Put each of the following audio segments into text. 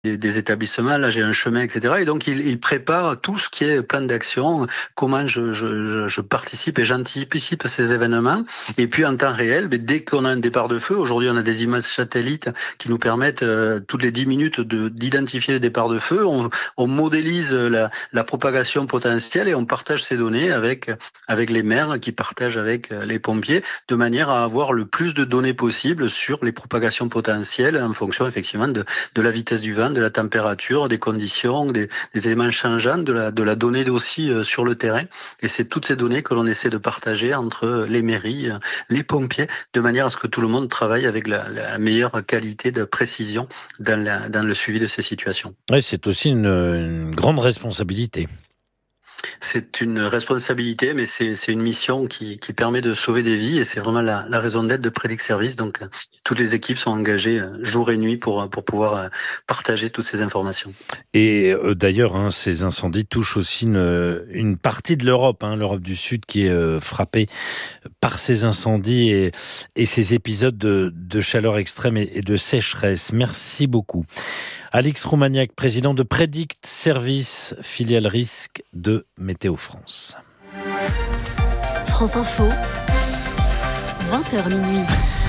des établissements, là j'ai un chemin, etc. Et donc il prépare tout ce qui est plan d'action, comment je participe et j'anticipe ces événements. Et puis en temps réel, dès qu'on a un départ de feu, aujourd'hui on a des images satellites qui nous permettent toutes les 10 minutes d'identifier les départs de feu. On modélise la propagation potentielle et on partage ces données avec les maires qui partagent avec les pompiers, de manière à avoir le plus de données possible sur les propagations potentielles en fonction effectivement de la vitesse du vent, de la température, des conditions, des éléments changeants, de la donnée aussi sur le terrain. Et c'est toutes ces données que l'on essaie de partager entre les mairies, les pompiers, de manière à ce que tout le monde travaille avec la meilleure qualité de précision dans le suivi de ces situations. Oui, c'est aussi une grande responsabilité. C'est une responsabilité, mais c'est une mission qui permet de sauver des vies et c'est vraiment la raison d'être de Prédic Service. Donc, toutes les équipes sont engagées jour et nuit pour pouvoir partager toutes ces informations. Et d'ailleurs, ces incendies touchent aussi une partie de l'Europe, l'Europe du Sud qui est frappée par ces incendies et ces épisodes de chaleur extrême et de sécheresse. Merci beaucoup. Alix Roumaniac, président de Prédic Service, filiale risque de Météo France. France Info, 20h minuit.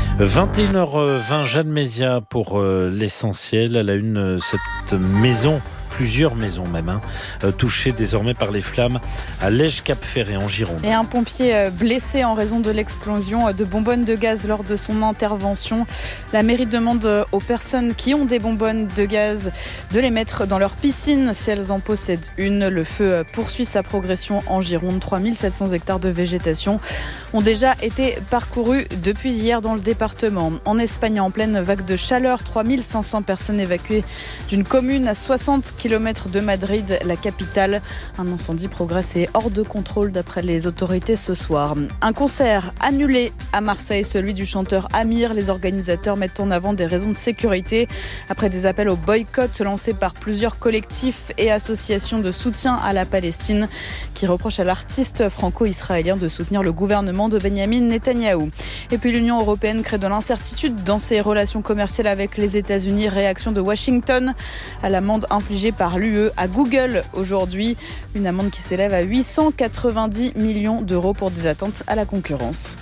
21h20, Jeanne Mézia pour l'essentiel. Elle a cette maison, plusieurs maisons même, touchées désormais par les flammes à Lège-Cap-Ferré en Gironde. Et un pompier blessé en raison de l'explosion de bonbonnes de gaz lors de son intervention. La mairie demande aux personnes qui ont des bonbonnes de gaz de les mettre dans leur piscine si elles en possèdent une. Le feu poursuit sa progression en Gironde. 3700 hectares de végétation ont déjà été parcourus depuis hier dans le département. En Espagne, en pleine vague de chaleur, 3500 personnes évacuées d'une commune à 60 km de Madrid, la capitale. Un incendie progresse et hors de contrôle d'après les autorités ce soir. Un concert annulé à Marseille, celui du chanteur Amir. Les organisateurs mettent en avant des raisons de sécurité après des appels au boycott lancés par plusieurs collectifs et associations de soutien à la Palestine qui reprochent à l'artiste franco-israélien de soutenir le gouvernement de Benyamin Netanyahou. Et puis l'Union européenne crée de l'incertitude dans ses relations commerciales avec les États-Unis. Réaction de Washington à l'amende infligée par l'UE à Google aujourd'hui. Une amende qui s'élève à 890 millions d'euros pour des atteintes à la concurrence.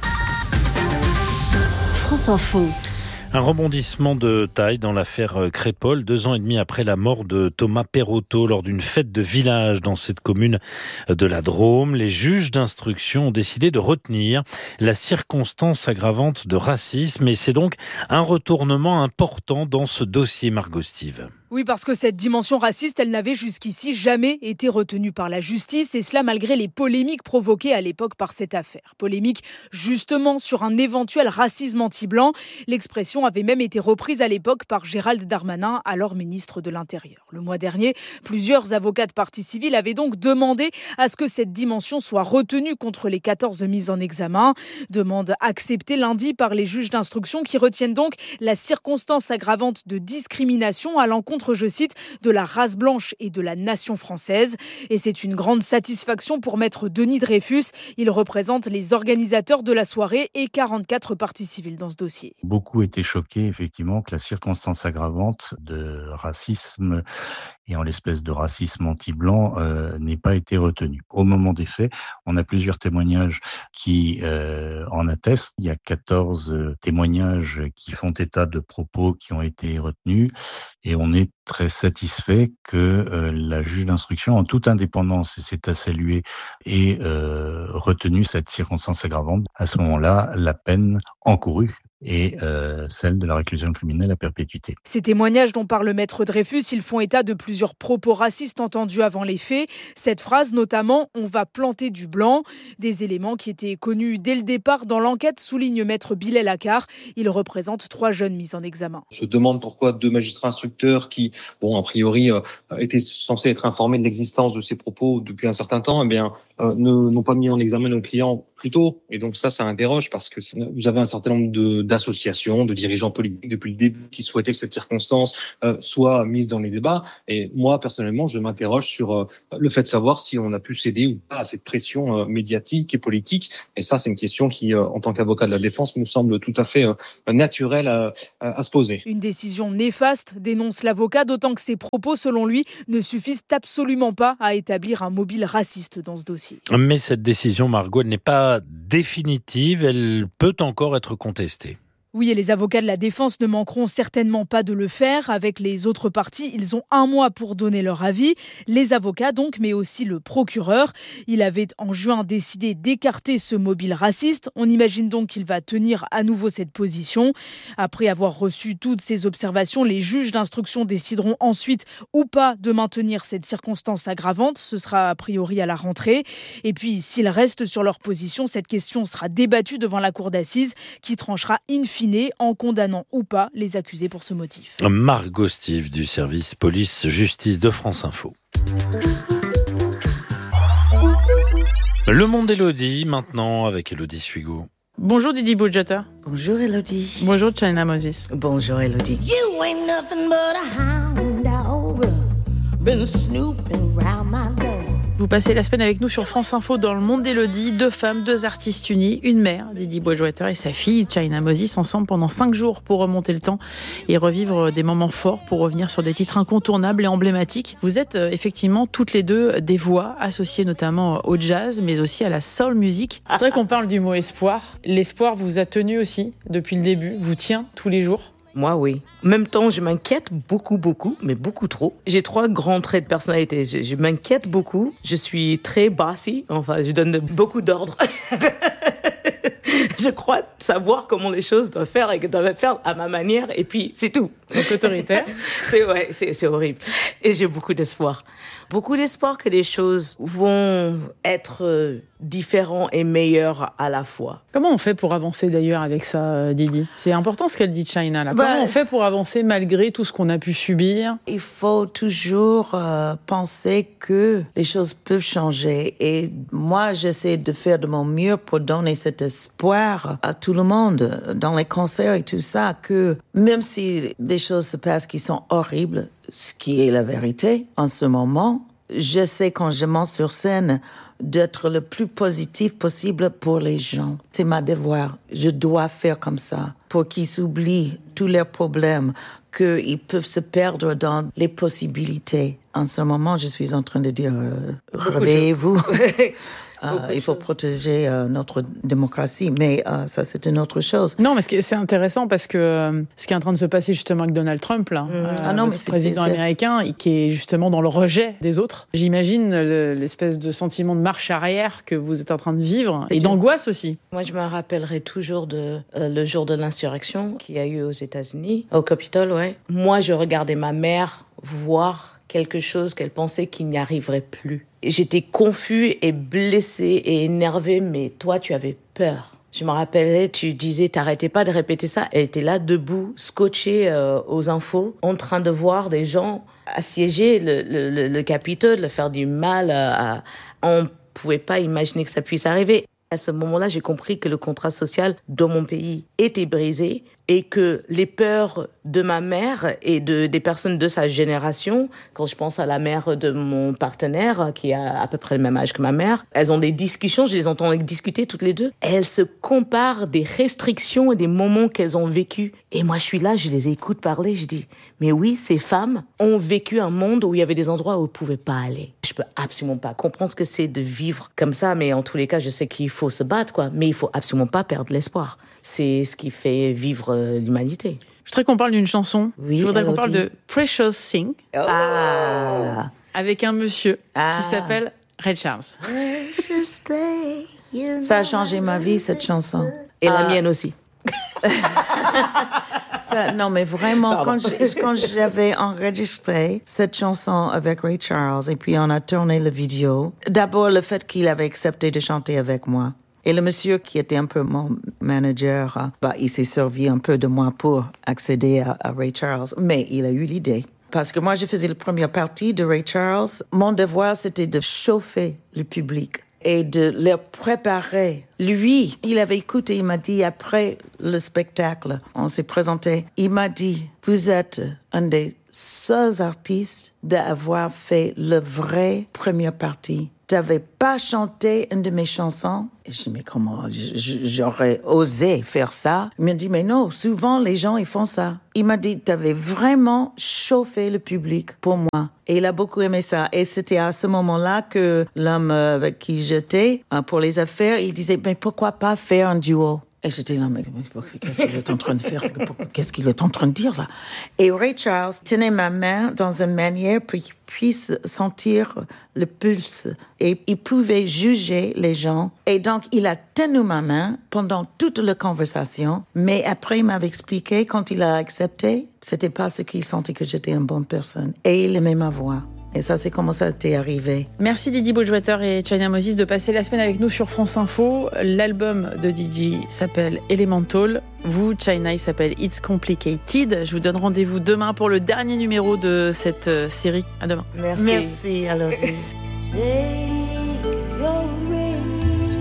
France Info. Un rebondissement de taille dans l'affaire Crépol, 2 ans et demi après la mort de Thomas Perotto lors d'une fête de village dans cette commune de la Drôme. Les juges d'instruction ont décidé de retenir la circonstance aggravante de racisme et c'est donc un retournement important dans ce dossier, Margot Steve. Oui, parce que cette dimension raciste, elle n'avait jusqu'ici jamais été retenue par la justice, et cela malgré les polémiques provoquées à l'époque par cette affaire. Polémique justement sur un éventuel racisme anti-blanc. L'expression avait même été reprise à l'époque par Gérald Darmanin, alors ministre de l'Intérieur. Le mois dernier, plusieurs avocats de partie civile avaient donc demandé à ce que cette dimension soit retenue contre les 14 mises en examen. Demande acceptée lundi par les juges d'instruction qui retiennent donc la circonstance aggravante de discrimination à l'encontre, je cite, de la race blanche et de la nation française. Et c'est une grande satisfaction pour maître Denis Dreyfus. Il représente les organisateurs de la soirée et 44 parties civiles dans ce dossier. Beaucoup étaient choqués, effectivement, que la circonstance aggravante de racisme et en l'espèce de racisme anti-blanc n'ait pas été retenue. Au moment des faits, on a plusieurs témoignages qui en attestent. Il y a 14 témoignages qui font état de propos qui ont été retenus et on est très satisfait que la juge d'instruction, en toute indépendance, et c'est à saluer, ait retenu cette circonstance aggravante. À ce moment-là, la peine encourue et celle de la réclusion criminelle à perpétuité. Ces témoignages dont parle maître Dreyfus, ils font état de plusieurs propos racistes entendus avant les faits. Cette phrase notamment, on va planter du blanc. Des éléments qui étaient connus dès le départ dans l'enquête, souligne maître Bilal Akar. Il représente 3 jeunes mis en examen. On se demande pourquoi 2 magistrats instructeurs qui, a priori, étaient censés être informés de l'existence de ces propos depuis un certain temps, n'ont pas mis en examen nos clients plus tôt. Et donc ça interroge parce que vous avez un certain nombre d'associations, de dirigeants politiques depuis le début qui souhaitaient que cette circonstance soit mise dans les débats. Et moi, personnellement, je m'interroge sur le fait de savoir si on a pu céder ou pas à cette pression médiatique et politique. Et ça, c'est une question qui, en tant qu'avocat de la défense, me semble tout à fait naturelle à se poser. Une décision néfaste, dénonce l'avocat, d'autant que ses propos, selon lui, ne suffisent absolument pas à établir un mobile raciste dans ce dossier. Mais cette décision, Margot, elle n'est pas définitive, elle peut encore être contestée. Oui, et les avocats de la défense ne manqueront certainement pas de le faire. Avec les autres parties, ils ont 1 mois pour donner leur avis. Les avocats donc, mais aussi le procureur. Il avait en juin décidé d'écarter ce mobile raciste. On imagine donc qu'il va tenir à nouveau cette position. Après avoir reçu toutes ces observations, les juges d'instruction décideront ensuite ou pas de maintenir cette circonstance aggravante. Ce sera a priori à la rentrée. Et puis, s'ils restent sur leur position, cette question sera débattue devant la cour d'assises qui tranchera in fine en condamnant ou pas les accusés pour ce motif. Margot Steve du service police-justice de France Info. Le monde d'Élodie, maintenant, avec Élodie Suigo. Bonjour Didi Budgeter. Bonjour Élodie. Bonjour China Moses. Bonjour Élodie. You ain't nothing but a hound dog. Been snooping round my door. Vous passez la semaine avec nous sur France Info dans le monde d'Élodie. 2 femmes, 2 artistes unis, une mère, Didi Budgeter, et sa fille, China Moses, ensemble pendant 5 jours pour remonter le temps et revivre des moments forts pour revenir sur des titres incontournables et emblématiques. Vous êtes effectivement toutes les deux des voix associées notamment au jazz, mais aussi à la soul music. Je voudrais qu'on parle du mot espoir. L'espoir vous a tenu aussi depuis le début, vous tient tous les jours. Moi, oui. En même temps, je m'inquiète beaucoup, mais beaucoup trop. J'ai 3 grands traits de personnalité. Je m'inquiète beaucoup. Je suis très bossy. Enfin, je donne beaucoup d'ordres. Je crois savoir comment les choses doivent faire et que doivent faire à ma manière. Et puis, c'est tout. Donc autoritaire. C'est horrible. Et j'ai beaucoup d'espoir. Beaucoup d'espoir que les choses vont être différentes et meilleures à la fois. Comment on fait pour avancer d'ailleurs avec ça, Didi ? C'est important ce qu'elle dit, China. Là. Comment on fait pour avancer malgré tout ce qu'on a pu subir ? Il faut toujours penser que les choses peuvent changer. Et moi, j'essaie de faire de mon mieux pour donner cet espoir à tout le monde, dans les concerts et tout ça, que même si des choses se passent qui sont horribles, ce qui est la vérité en ce moment, j'essaie quand je monte sur scène d'être le plus positif possible pour les gens. C'est ma devoir. Je dois faire comme ça pour qu'ils s'oublient tous leurs problèmes, qu'ils peuvent se perdre dans les possibilités. En ce moment, je suis en train de dire réveillez-vous. Il faut protéger notre démocratie, mais ça, c'est une autre chose. Non, mais c'est intéressant parce que ce qui est en train de se passer justement avec Donald Trump, là, le président américain, qui est justement dans le rejet des autres. J'imagine l'espèce de sentiment de marche arrière que vous êtes en train de vivre et d'angoisse aussi. Moi, je me rappellerai toujours le jour de l'insurrection qu'il y a eu aux États-Unis, au Capitole, ouais. Moi, je regardais ma mère voir quelque chose qu'elle pensait qu'il n'y arriverait plus. J'étais confus et blessé et énervé, mais toi, tu avais peur. Je me rappelais, tu disais, t'arrêtais pas de répéter ça. Elle était là, debout, scotchée aux infos, en train de voir des gens assiéger le Capitole, faire du mal. On pouvait pas imaginer que ça puisse arriver. À ce moment-là, j'ai compris que le contrat social dans mon pays était brisé et que les peurs de ma mère et des personnes de sa génération, quand je pense à la mère de mon partenaire, qui a à peu près le même âge que ma mère, elles ont des discussions, je les entends discuter toutes les deux. Elles se comparent des restrictions et des moments qu'elles ont vécus. Et moi, je suis là, je les écoute parler, je dis, mais oui, ces femmes ont vécu un monde où il y avait des endroits où elles ne pouvaient pas aller. Je peux absolument pas comprendre ce que c'est de vivre comme ça, mais en tous les cas, je sais qu'il faut se battre, quoi. Mais il faut absolument pas perdre l'espoir. C'est ce qui fait vivre l'humanité. Je voudrais qu'on parle d'une chanson. Oui, je voudrais qu'on parle de Precious Thing. Avec un monsieur qui s'appelle Ray Charles. Ça a changé ma vie, cette chanson. Et la mienne aussi. Non, mais vraiment, quand j'avais enregistré cette chanson avec Ray Charles et puis on a tourné la vidéo, d'abord le fait qu'il avait accepté de chanter avec moi. Et le monsieur qui était un peu mon manager, il s'est servi un peu de moi pour accéder à Ray Charles, mais il a eu l'idée. Parce que moi, je faisais la première partie de Ray Charles. Mon devoir, c'était de chauffer le public et de les préparer. Lui, il avait écouté, il m'a dit après le spectacle, on s'est présenté, il m'a dit, vous êtes un des seuls artistes d'avoir fait le vrai première partie. T'avais pas chanté une de mes chansons. Et je dis, mais comment j'aurais osé faire ça? Il m'a dit, mais non, souvent les gens, ils font ça. Il m'a dit, t'avais vraiment chauffé le public pour moi. Et il a beaucoup aimé ça. Et c'était à ce moment-là que l'homme avec qui j'étais, pour les affaires, il disait, mais pourquoi pas faire un duo? Et j'étais là, mais qu'est-ce qu'il est en train de faire? Qu'est-ce qu'il est en train de dire là? Et Ray Charles tenait ma main dans une manière pour qu'il puisse sentir le pulse. Et il pouvait juger les gens. Et donc, il a tenu ma main pendant toute la conversation. Mais après, il m'avait expliqué, quand il a accepté, c'était parce qu'il sentait que j'étais une bonne personne. Et il aimait ma voix. Et ça, c'est comment ça était arrivé. Merci Didi Bridgewater et China Moses de passer la semaine avec nous sur France Info. L'album de Didi s'appelle Elemental. Vous, China, il s'appelle It's Complicated. Je vous donne rendez-vous demain pour le dernier numéro de cette série. À demain. Merci. Merci, alors. Take your ring.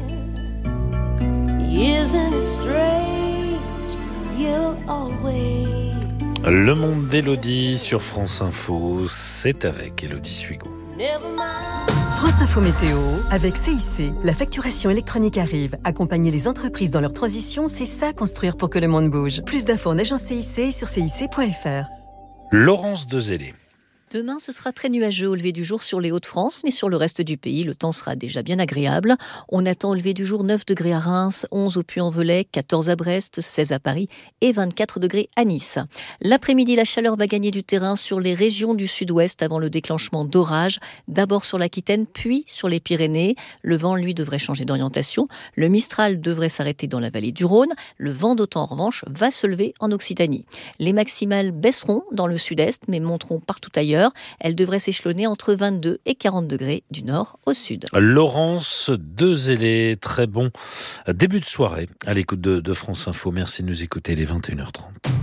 Isn't it strange? You always. Le monde d'Élodie sur France Info, c'est avec Élodie Suigo. France Info Météo, avec CIC. La facturation électronique arrive. Accompagner les entreprises dans leur transition, c'est ça, construire pour que le monde bouge. Plus d'infos en agence CIC et sur cic.fr. Laurence Dezellé. Demain, ce sera très nuageux au lever du jour sur les Hauts-de-France, mais sur le reste du pays, le temps sera déjà bien agréable. On attend au lever du jour 9 degrés à Reims, 11 au Puy-en-Velay, 14 à Brest, 16 à Paris et 24 degrés à Nice. L'après-midi, la chaleur va gagner du terrain sur les régions du sud-ouest avant le déclenchement d'orages, d'abord sur l'Aquitaine, puis sur les Pyrénées. Le vent, lui, devrait changer d'orientation. Le Mistral devrait s'arrêter dans la vallée du Rhône. Le vent d'automne, en revanche, va se lever en Occitanie. Les maximales baisseront dans le sud-est, mais monteront partout ailleurs. Elle devrait s'échelonner entre 22 et 40 degrés du nord au sud. Laurence Dezellé, très bon début de soirée à l'écoute de France Info. Merci de nous écouter, il est 21h30.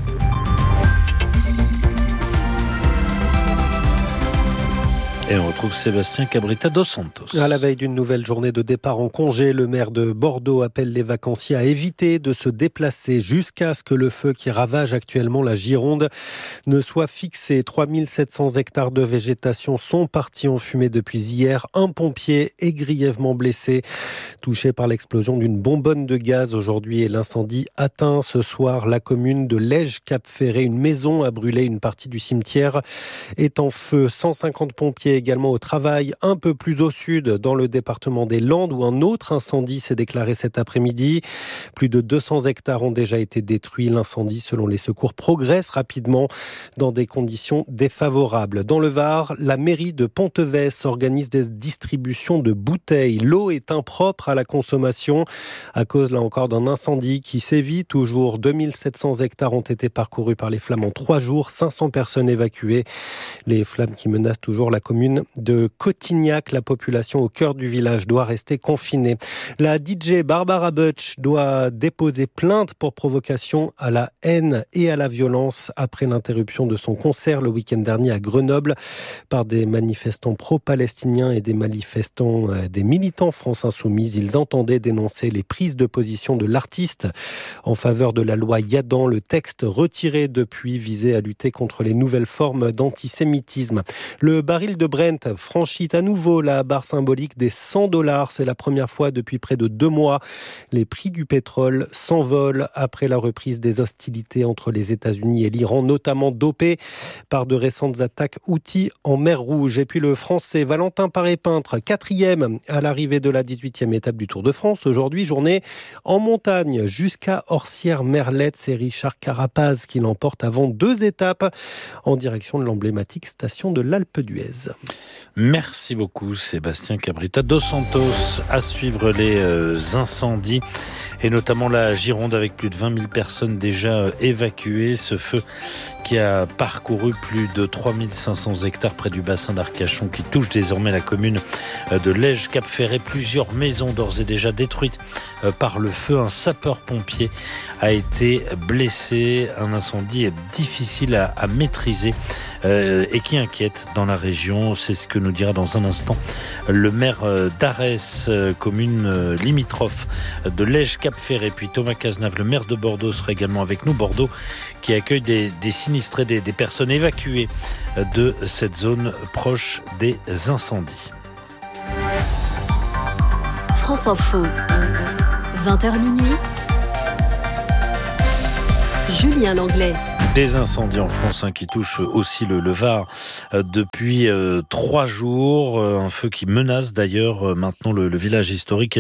Et on retrouve Sébastien Cabrita dos Santos. À la veille d'une nouvelle journée de départ en congé, le maire de Bordeaux appelle les vacanciers à éviter de se déplacer jusqu'à ce que le feu qui ravage actuellement la Gironde ne soit fixé. 3700 hectares de végétation sont partis en fumée depuis hier. Un pompier est grièvement blessé, touché par l'explosion d'une bonbonne de gaz aujourd'hui, et l'incendie atteint ce soir la commune de Lège-Cap-Ferré. Une maison a brûlé, une partie du cimetière est en feu. 150 pompiers également au travail un peu plus au sud dans le département des Landes où un autre incendie s'est déclaré cet après-midi. Plus de 200 hectares ont déjà été détruits. L'incendie, selon les secours, progresse rapidement dans des conditions défavorables. Dans le Var, la mairie de Ponteves organise des distributions de bouteilles. L'eau est impropre à la consommation à cause, là encore, d'un incendie qui sévit toujours. 2700 hectares ont été parcourus par les flammes en 3 jours, 500 personnes évacuées. Les flammes qui menacent toujours la commune de Cotignac. La population au cœur du village doit rester confinée. La DJ Barbara Butch doit déposer plainte pour provocation à la haine et à la violence après l'interruption de son concert le week-end dernier à Grenoble par des manifestants pro-palestiniens et des militants France Insoumise. Ils entendaient dénoncer les prises de position de l'artiste en faveur de la loi Yadan. Le texte retiré depuis visait à lutter contre les nouvelles formes d'antisémitisme. Le baril de Brent franchit à nouveau la barre symbolique des $100. C'est la première fois depuis près de 2 mois. Les prix du pétrole s'envolent après la reprise des hostilités entre les États-Unis et l'Iran, notamment dopées par de récentes attaques Houthis en mer Rouge. Et puis le Français Valentin Paré-Peintre, 4e à l'arrivée de la 18e étape du Tour de France. Aujourd'hui, journée en montagne jusqu'à Orsières-Merlette. C'est Richard Carapaz qui l'emporte avant 2 étapes en direction de l'emblématique station de l'Alpe d'Huez. Merci beaucoup Sébastien Cabrita dos Santos. À suivre les incendies et notamment la Gironde avec plus de 20 000 personnes déjà évacuées. Ce feu qui a parcouru plus de 3500 hectares près du bassin d'Arcachon qui touche désormais la commune de Lège-Cap-Ferré. Plusieurs maisons d'ores et déjà détruites par le feu. Un sapeur-pompier a été blessé. Un incendie est difficile à maîtriser et qui inquiète dans la région. C'est ce que nous dira dans un instant le maire d'Arès, commune limitrophe de Lège-Cap-Ferré. Puis Thomas Cazenave, le maire de Bordeaux, sera également avec nous. Bordeaux qui accueille des sinistrés, des personnes évacuées de cette zone proche des incendies. France Info, 20h minuit. Julien Langlais. Des incendies en France qui touchent aussi le Var depuis 3 jours. Un feu qui menace d'ailleurs maintenant le village historique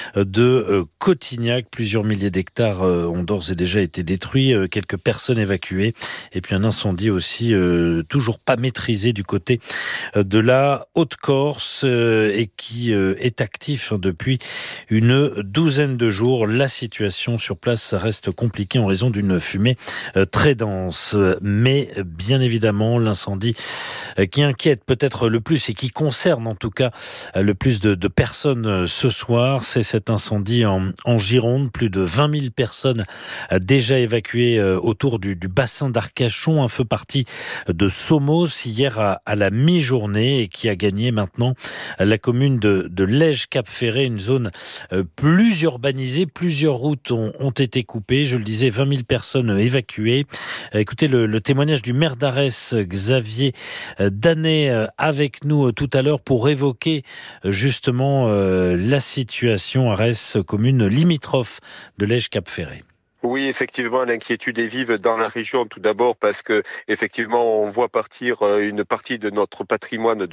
de Cotignac. Plusieurs milliers d'hectares ont d'ores et déjà été détruits. Quelques personnes évacuées. Et puis un incendie aussi toujours pas maîtrisé du côté de la Haute-Corse et qui est actif depuis une douzaine de jours. La situation sur place reste compliquée en raison d'une fumée très dense. Mais bien évidemment, l'incendie qui inquiète peut-être le plus et qui concerne en tout cas le plus de personnes ce soir, c'est cet incendie en Gironde. Plus de 20 000 personnes déjà évacuées autour du bassin d'Arcachon. Un feu parti de Somos hier à la mi-journée et qui a gagné maintenant la commune de Lège-Cap-Ferré, une zone plus urbanisée. Plusieurs routes ont été coupées. Je le disais, 20 000 personnes évacuées. Écoutez le témoignage du maire d'Arès, Xavier Danet, avec nous tout à l'heure pour évoquer justement la situation. Arès, commune limitrophe de Lège-Cap-Ferré. Oui, effectivement, l'inquiétude est vive dans la région, tout d'abord parce que effectivement, on voit partir une partie de notre patrimoine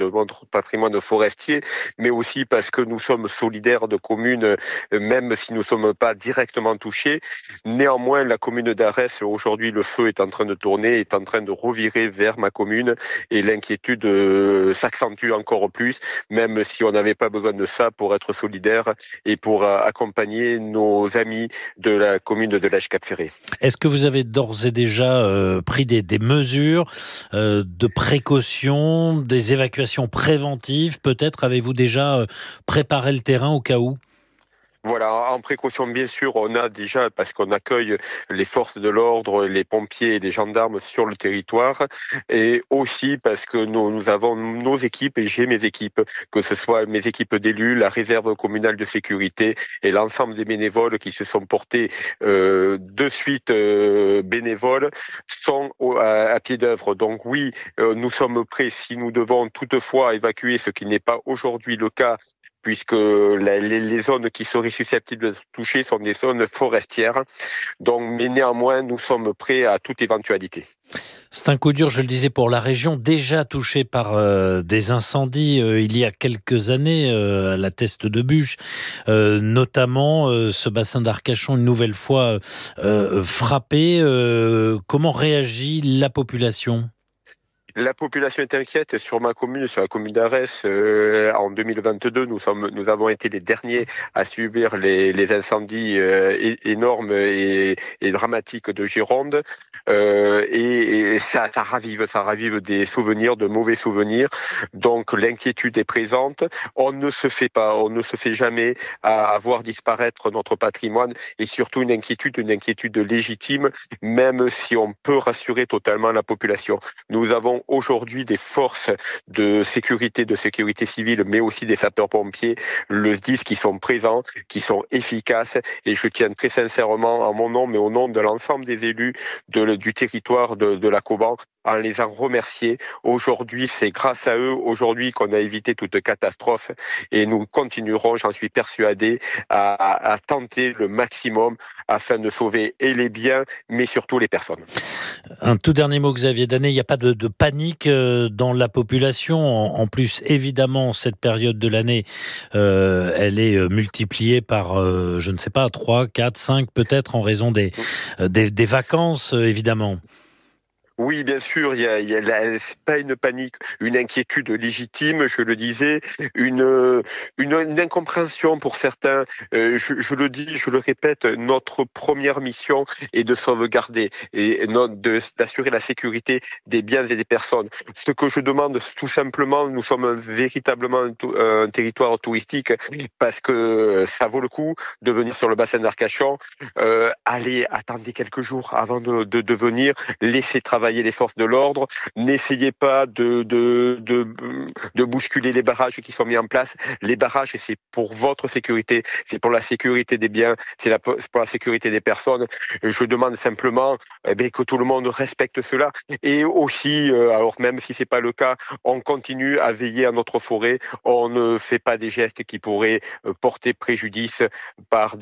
forestier, mais aussi parce que nous sommes solidaires de communes, même si nous ne sommes pas directement touchés. Néanmoins, la commune d'Arès, aujourd'hui, le feu est en train de tourner, est en train de revirer vers ma commune et l'inquiétude s'accentue encore plus, même si on n'avait pas besoin de ça pour être solidaire et pour accompagner nos amis de la commune de Lège-Cap-Ferré. Est-ce que vous avez d'ores et déjà pris des mesures de précaution, des évacuations préventives? Peut-être avez-vous déjà préparé le terrain au cas où? Voilà, en précaution, bien sûr, on a déjà, parce qu'on accueille les forces de l'ordre, les pompiers et les gendarmes sur le territoire, et aussi parce que nous avons nos équipes, et j'ai mes équipes, que ce soit mes équipes d'élus, la réserve communale de sécurité et l'ensemble des bénévoles qui se sont portés de suite bénévoles, sont à pied d'œuvre. Donc oui, nous sommes prêts si nous devons toutefois évacuer, ce qui n'est pas aujourd'hui le cas, puisque les zones qui seraient susceptibles de toucher sont des zones forestières. Donc, mais néanmoins, nous sommes prêts à toute éventualité. C'est un coup dur, je le disais, pour la région, déjà touchée par des incendies il y a quelques années, à la Teste de Buch, notamment ce bassin d'Arcachon, une nouvelle fois frappé. Comment réagit la population ? La population est inquiète sur ma commune, sur la commune d'Arès. En 2022, nous avons été les derniers à subir les incendies énormes et dramatiques de Gironde. Et ça ravive des souvenirs, de mauvais souvenirs. Donc l'inquiétude est présente. On ne se fait jamais à voir disparaître notre patrimoine, et surtout une inquiétude légitime, même si on peut rassurer totalement la population. Nous avons aujourd'hui des forces de sécurité civile, mais aussi des sapeurs-pompiers, le SDIS, qui sont présents, qui sont efficaces, et je tiens très sincèrement, en mon nom, mais au nom de l'ensemble des élus du territoire de la Cauban, à les en remercier. Aujourd'hui, c'est grâce à eux aujourd'hui qu'on a évité toute catastrophe, et nous continuerons, j'en suis persuadé, à tenter le maximum afin de sauver et les biens, mais surtout les personnes. Un tout dernier mot, Xavier Danet, il n'y a pas de panique dans la population. En plus, évidemment, cette période de l'année, elle est multipliée par, je ne sais pas, 3, 4, 5 peut-être, en raison des vacances, évidemment. Oui, bien sûr, c'est pas une panique, une inquiétude légitime, je le disais, une incompréhension pour certains. Je le dis, je le répète, notre première mission est de sauvegarder et d'assurer la sécurité des biens et des personnes. Ce que je demande, tout simplement, nous sommes véritablement un territoire touristique, parce que ça vaut le coup de venir sur le bassin d'Arcachon. Attendez quelques jours avant de venir, laissez travailler travailler les forces de l'ordre. N'essayez pas de bousculer les barrages qui sont mis en place. Les barrages, c'est pour votre sécurité, c'est pour la sécurité des biens, c'est pour la sécurité des personnes. Je demande simplement que tout le monde respecte cela. Et aussi, alors même si c'est pas le cas, on continue à veiller à notre forêt. On ne fait pas des gestes qui pourraient porter préjudice par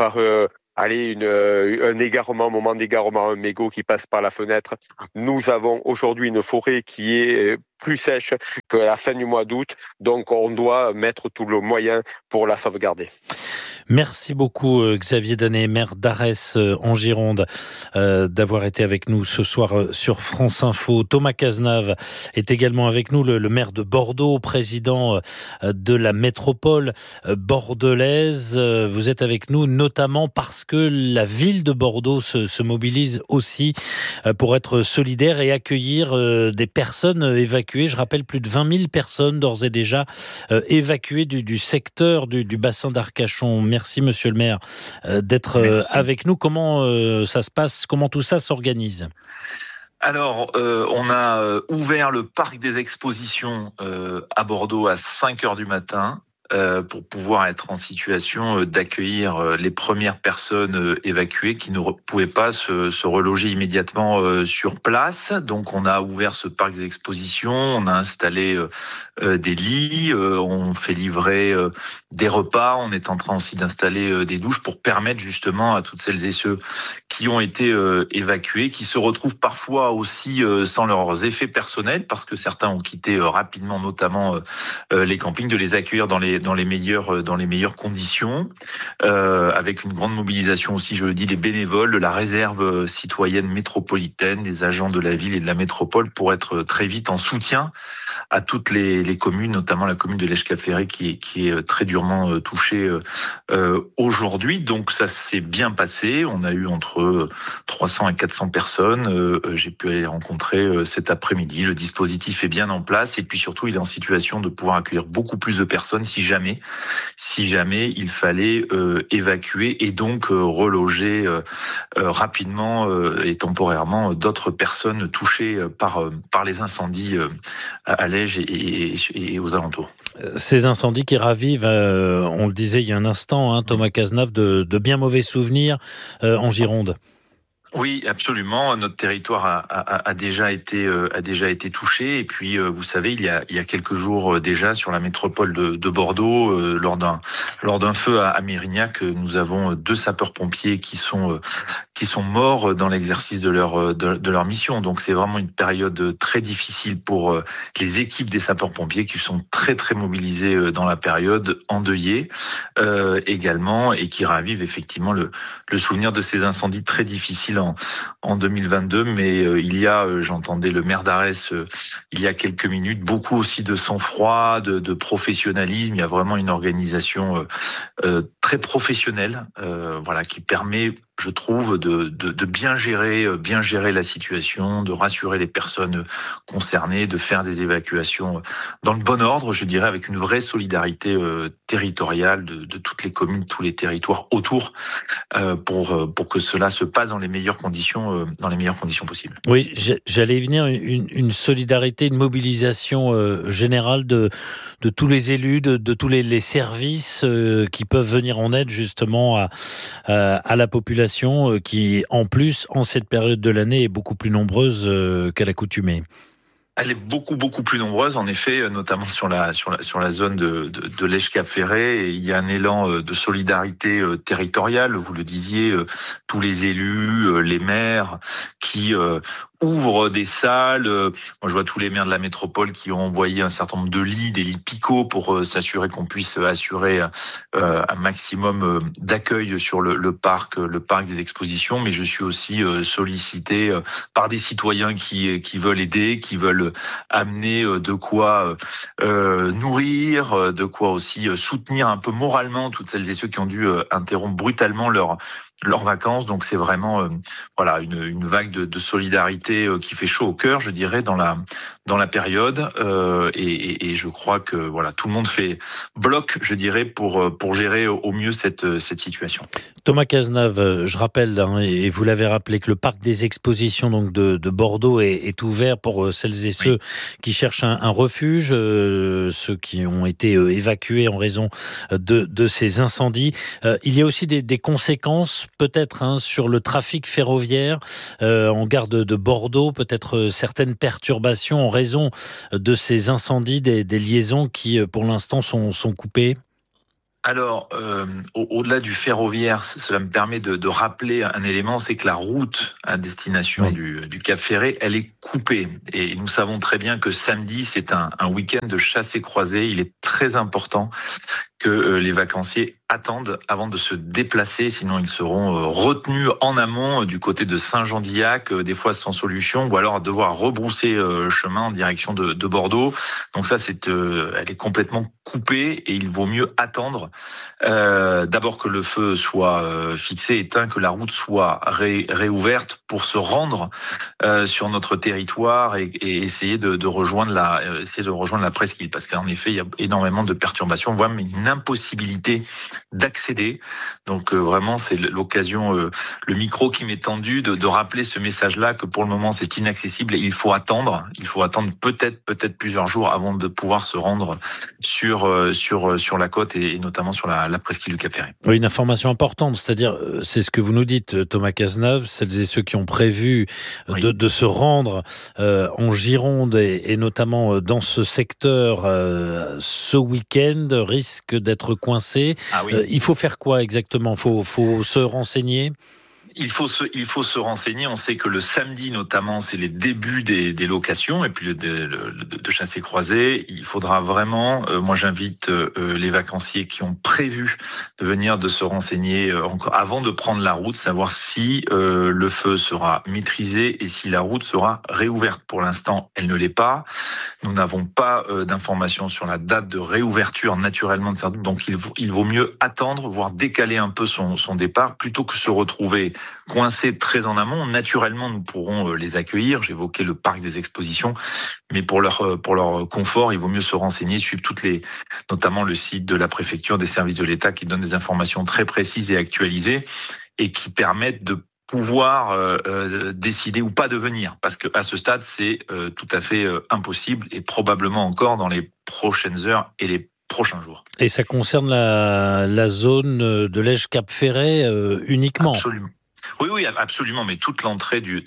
un égarement, un moment d'égarement, un mégot qui passe par la fenêtre. Nous avons aujourd'hui une forêt qui est plus sèche que la fin du mois d'août, donc on doit mettre tout le moyen pour la sauvegarder. Merci beaucoup Xavier Danet, maire d'Arès en Gironde, d'avoir été avec nous ce soir sur France Info. Thomas Cazenave est également avec nous, le maire de Bordeaux, président de la métropole bordelaise. Vous êtes avec nous notamment parce que la ville de Bordeaux se mobilise aussi pour être solidaire et accueillir des personnes évacuées. Je rappelle plus de 20 000 personnes d'ores et déjà évacuées du secteur du bassin d'Arcachon. Merci monsieur le maire d'être avec nous. Comment ça se passe? Comment tout ça s'organise? Alors, on a ouvert le parc des expositions à Bordeaux à 5h du matin. Pour pouvoir être en situation d'accueillir les premières personnes évacuées qui ne pouvaient pas se reloger immédiatement sur place. Donc on a ouvert ce parc des expositions, on a installé des lits, on fait livrer des repas, on est en train aussi d'installer des douches pour permettre justement à toutes celles et ceux qui ont été évacués, qui se retrouvent parfois aussi sans leurs effets personnels, parce que certains ont quitté rapidement notamment les campings, de les accueillir dans les meilleures conditions, avec une grande mobilisation aussi, je le dis, des bénévoles, de la réserve citoyenne métropolitaine, des agents de la ville et de la métropole, pour être très vite en soutien à toutes les communes, notamment la commune de l'Èche-Cap-Ferré qui est très durement touchée aujourd'hui. Donc ça s'est bien passé. On a eu entre 300 et 400 personnes. J'ai pu aller les rencontrer cet après-midi. Le dispositif est bien en place et puis surtout, il est en situation de pouvoir accueillir beaucoup plus de personnes si jamais il fallait évacuer et donc reloger rapidement et temporairement d'autres personnes touchées par les incendies à Lège et aux alentours. Ces incendies qui ravivent, on le disait il y a un instant, Thomas Cazenave, de bien mauvais souvenirs en Gironde. Oui, absolument. Notre territoire a déjà été touché. Et puis, vous savez, il y a quelques jours déjà, sur la métropole de Bordeaux, lors d'un feu à Mérignac, nous avons 2 sapeurs-pompiers qui sont morts dans l'exercice de leur mission. Donc, c'est vraiment une période très difficile pour les équipes des sapeurs-pompiers qui sont très très mobilisées dans la période, endeuillées également, et qui ravivent effectivement le souvenir de ces incendies très difficiles en 2022, mais il y a, j'entendais le maire d'Arès il y a quelques minutes, beaucoup aussi de sang-froid, de professionnalisme. Il y a vraiment une organisation très professionnelle, qui permet, je trouve, de bien gérer la situation, de rassurer les personnes concernées, de faire des évacuations dans le bon ordre, je dirais, avec une vraie solidarité territoriale de toutes les communes, tous les territoires autour, pour que cela se passe dans les meilleures conditions possibles. Oui, j'allais y venir, une solidarité, une mobilisation générale de tous les élus, de tous les services qui peuvent venir en aide justement à la population qui, en plus, en cette période de l'année, est beaucoup plus nombreuse qu'à l'accoutumée. Elle est beaucoup plus nombreuse, en effet, notamment sur la zone de l'Èche-Cap-Ferré. Il y a un élan de solidarité territoriale. Vous le disiez, tous les élus, les maires qui ouvrent des salles. Moi, je vois tous les maires de la métropole qui ont envoyé un certain nombre de lits, des lits picots, pour s'assurer qu'on puisse assurer un maximum d'accueil sur le parc des expositions. Mais je suis aussi sollicité par des citoyens qui veulent aider, qui veulent amener de quoi nourrir, de quoi aussi soutenir un peu moralement toutes celles et ceux qui ont dû interrompre brutalement leurs vacances. Donc c'est vraiment une vague de solidarité qui fait chaud au cœur, je dirais, dans la période. Et je crois que voilà, tout le monde fait bloc, je dirais, pour gérer au mieux cette situation. Thomas Cazenave, je rappelle, et vous l'avez rappelé, que le parc des expositions donc de Bordeaux est ouvert pour celles et ceux qui cherchent un refuge, ceux qui ont été évacués en raison de ces incendies. Il y a aussi des conséquences peut-être sur le trafic ferroviaire en gare de Bordeaux, peut-être certaines perturbations en raison de ces incendies, des liaisons qui pour l'instant sont coupées. Alors, au-delà du ferroviaire, cela me permet de rappeler un élément, c'est que la route à destination du Cap Ferré, elle est coupée. Et nous savons très bien que samedi, c'est un week-end de chasse et croisée. Il est très important que les vacanciers attendent avant de se déplacer, sinon ils seront retenus en amont du côté de Saint-Jean-d'Illac, des fois sans solution, ou alors devoir rebrousser chemin en direction de Bordeaux. Donc ça, elle est complètement coupée et il vaut mieux attendre d'abord que le feu soit fixé, éteint, que la route soit réouverte pour se rendre sur notre territoire et essayer de rejoindre la presqu'île, parce qu'en effet, il y a énormément de perturbations, voire une impossibilité d'accéder. Donc vraiment, c'est l'occasion, le micro qui m'est tendu, de rappeler ce message-là, que pour le moment, c'est inaccessible et il faut attendre. Il faut attendre peut-être plusieurs jours avant de pouvoir se rendre sur la côte et notamment sur la presqu'île du Cap Ferré. Oui, une information importante, c'est-à-dire, c'est ce que vous nous dites, Thomas Cazenave, celles et ceux qui ont prévu de se rendre en Gironde et notamment dans ce secteur ce week-end risquent d'être coincés. Ah oui. Il faut faire quoi exactement ? Faut se renseigner ? Il faut se renseigner. On sait que le samedi, notamment, c'est les débuts des locations et puis de chassés-croisés. Il faudra vraiment, moi j'invite les vacanciers qui ont prévu de venir de se renseigner encore avant de prendre la route, savoir si le feu sera maîtrisé et si la route sera réouverte. Pour l'instant, elle ne l'est pas. Nous n'avons pas d'informations sur la date de réouverture naturellement de cette route. Donc il vaut mieux attendre, voire décaler un peu son départ, plutôt que se retrouver coincés très en amont. Naturellement, nous pourrons les accueillir. J'évoquais le parc des expositions, mais pour leur confort, il vaut mieux se renseigner, suivre notamment le site de la préfecture, des services de l'État qui donnent des informations très précises et actualisées et qui permettent de pouvoir décider ou pas de venir. Parce qu'à ce stade, c'est tout à fait impossible et probablement encore dans les prochaines heures et les prochains jours. Et ça concerne la zone de l'Ège-Cap Ferré uniquement ? Absolument. Oui, absolument. Mais toute l'entrée du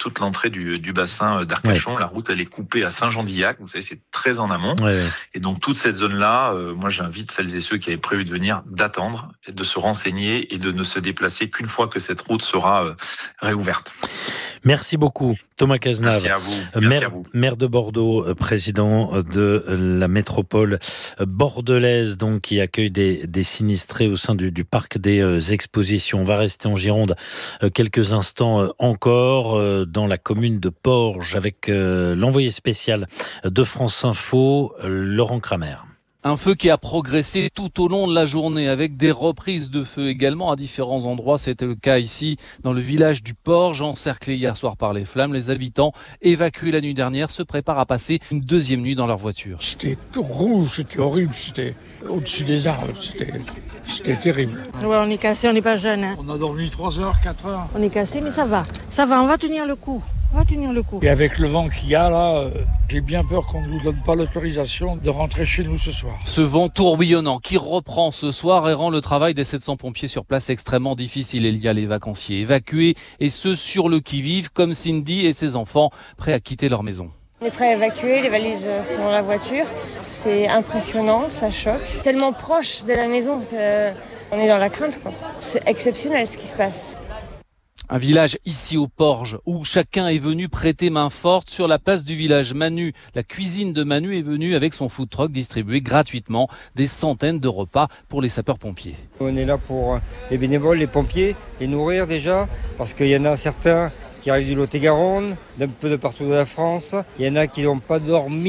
bassin d'Arcachon, la route, elle est coupée à Saint-Jean-d'Illac. Vous savez, c'est très en amont. Ouais. Et donc, toute cette zone-là, moi, j'invite celles et ceux qui avaient prévu de venir d'attendre, de se renseigner et de ne se déplacer qu'une fois que cette route sera réouverte. Merci beaucoup, Thomas Cazenave. Merci à vous. Maire de Bordeaux, président de la métropole bordelaise, donc, qui accueille des sinistrés au sein du parc des expositions. On va rester en Gironde quelques instants encore dans la commune de Porges avec l'envoyé spécial de France Info, Laurent Kramer. Un feu qui a progressé tout au long de la journée avec des reprises de feu également à différents endroits. C'était le cas ici dans le village du Porge, encerclé hier soir par les flammes. Les habitants évacués la nuit dernière se préparent à passer une deuxième nuit dans leur voiture. C'était tout rouge, c'était horrible, c'était au-dessus des arbres, c'était terrible. Ouais, on est cassé, on n'est pas jeune. On a dormi 3 heures, 4 heures. On est cassé, mais ça va, on va tenir le coup. Et avec le vent qu'il y a là, j'ai bien peur qu'on ne nous donne pas l'autorisation de rentrer chez nous ce soir. Ce vent tourbillonnant qui reprend ce soir et rend le travail des 700 pompiers sur place extrêmement difficile. Il y a les vacanciers évacués et ceux sur le qui-vive comme Cindy et ses enfants prêts à quitter leur maison. On est prêts à évacuer, les valises sont dans la voiture. C'est impressionnant, ça choque. Tellement proche de la maison qu'on est dans la crainte, quoi. C'est exceptionnel ce qui se passe. Un village ici au Porge où chacun est venu prêter main forte. Sur la place du village Manu, la cuisine de Manu est venue avec son food truck distribuer gratuitement des centaines de repas pour les sapeurs-pompiers. On est là pour les bénévoles, les pompiers, les nourrir déjà, parce qu'il y en a certains qui arrivent du Lot-et-Garonne, d'un peu de partout de la France. Il y en a qui n'ont pas dormi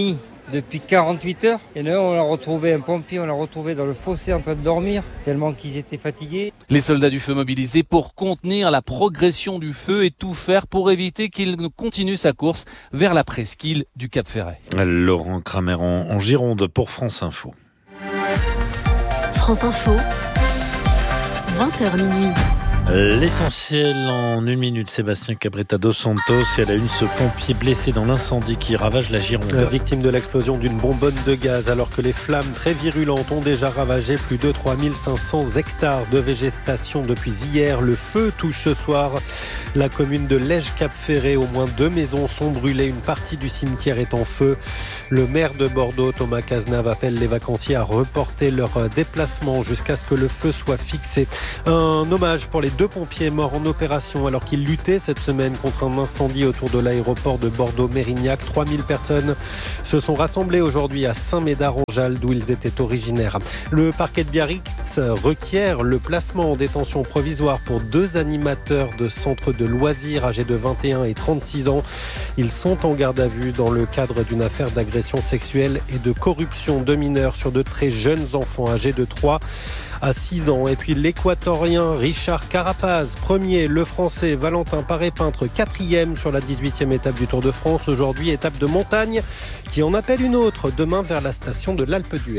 depuis 48 heures. Il y en a un, on l'a retrouvé, un pompier, on l'a retrouvé dans le fossé en train de dormir, tellement qu'ils étaient fatigués. Les soldats du feu mobilisés pour contenir la progression du feu et tout faire pour éviter qu'il ne continue sa course vers la presqu'île du Cap Ferret. Laurent Kramer en Gironde pour France Info. France Info, 20h minuit. L'essentiel en une minute, Sébastien Cabrita dos Santos. Et à la une, ce pompier blessé dans l'incendie qui ravage la Gironde. Victime de l'explosion d'une bonbonne de gaz, alors que les flammes très virulentes ont déjà ravagé plus de 3500 hectares de végétation depuis hier. Le feu touche ce soir la commune de Lège-Cap-Ferret. Au moins 2 maisons sont brûlées, une partie du cimetière est en feu. Le maire de Bordeaux, Thomas Cazenave, appelle les vacanciers à reporter leur déplacement jusqu'à ce que le feu soit fixé. Un hommage pour les 2 pompiers morts en opération alors qu'ils luttaient cette semaine contre un incendie autour de l'aéroport de Bordeaux-Mérignac. 3000 personnes se sont rassemblées aujourd'hui à Saint-Médard-en-Jalles, d'où ils étaient originaires. Le parquet de Biarritz requiert le placement en détention provisoire pour 2 animateurs de centres de loisirs âgés de 21 et 36 ans. Ils sont en garde à vue dans le cadre d'une affaire d'agression sexuelle et de corruption de mineurs sur de très jeunes enfants âgés de 3 à 6 ans. Et puis l'équatorien Richard Carapaz, premier, le français Valentin Paré-Peintre, 4e sur la 18e étape du Tour de France. Aujourd'hui, étape de montagne qui en appelle une autre demain vers la station de l'Alpe d'Huez.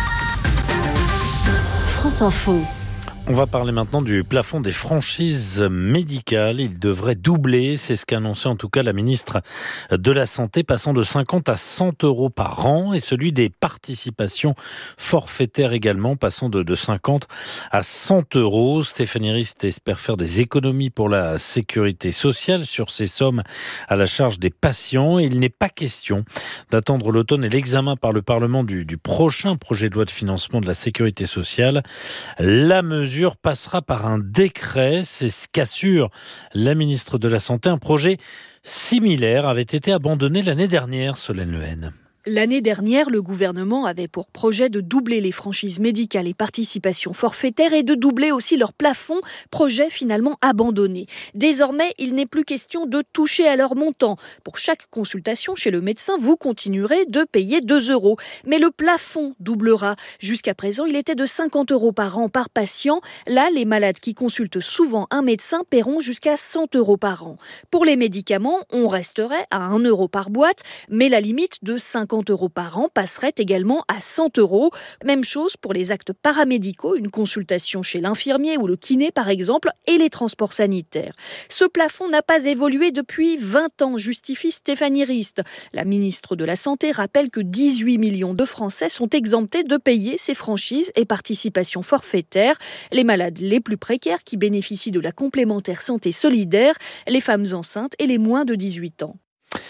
France Info. On va parler maintenant du plafond des franchises médicales. Il devrait doubler, c'est ce qu'a annoncé en tout cas la ministre de la Santé, passant de 50 à 100 euros par an, et celui des participations forfaitaires également, passant de 50 à 100 euros. Stéphanie Rist espère faire des économies pour la sécurité sociale sur ces sommes à la charge des patients. Il n'est pas question d'attendre l'automne et l'examen par le Parlement du prochain projet de loi de financement de la sécurité sociale. La mesure passera par un décret, c'est ce qu'assure la ministre de la Santé. Un projet similaire avait été abandonné l'année dernière, Solène Lehen. L'année dernière, le gouvernement avait pour projet de doubler les franchises médicales et participations forfaitaires et de doubler aussi leur plafond, projet finalement abandonné. Désormais, il n'est plus question de toucher à leur montant. Pour chaque consultation chez le médecin, vous continuerez de payer 2 euros. Mais le plafond doublera. Jusqu'à présent, il était de 50 euros par an par patient. Là, les malades qui consultent souvent un médecin paieront jusqu'à 100 euros par an. Pour les médicaments, on resterait à 1 euro par boîte, mais la limite de 50 euros par an passerait également à 100 euros. Même chose pour les actes paramédicaux, une consultation chez l'infirmier ou le kiné par exemple, et les transports sanitaires. Ce plafond n'a pas évolué depuis 20 ans, justifie Stéphanie Rist. La ministre de la Santé rappelle que 18 millions de Français sont exemptés de payer ces franchises et participations forfaitaires. Les malades les plus précaires qui bénéficient de la complémentaire santé solidaire, les femmes enceintes et les moins de 18 ans.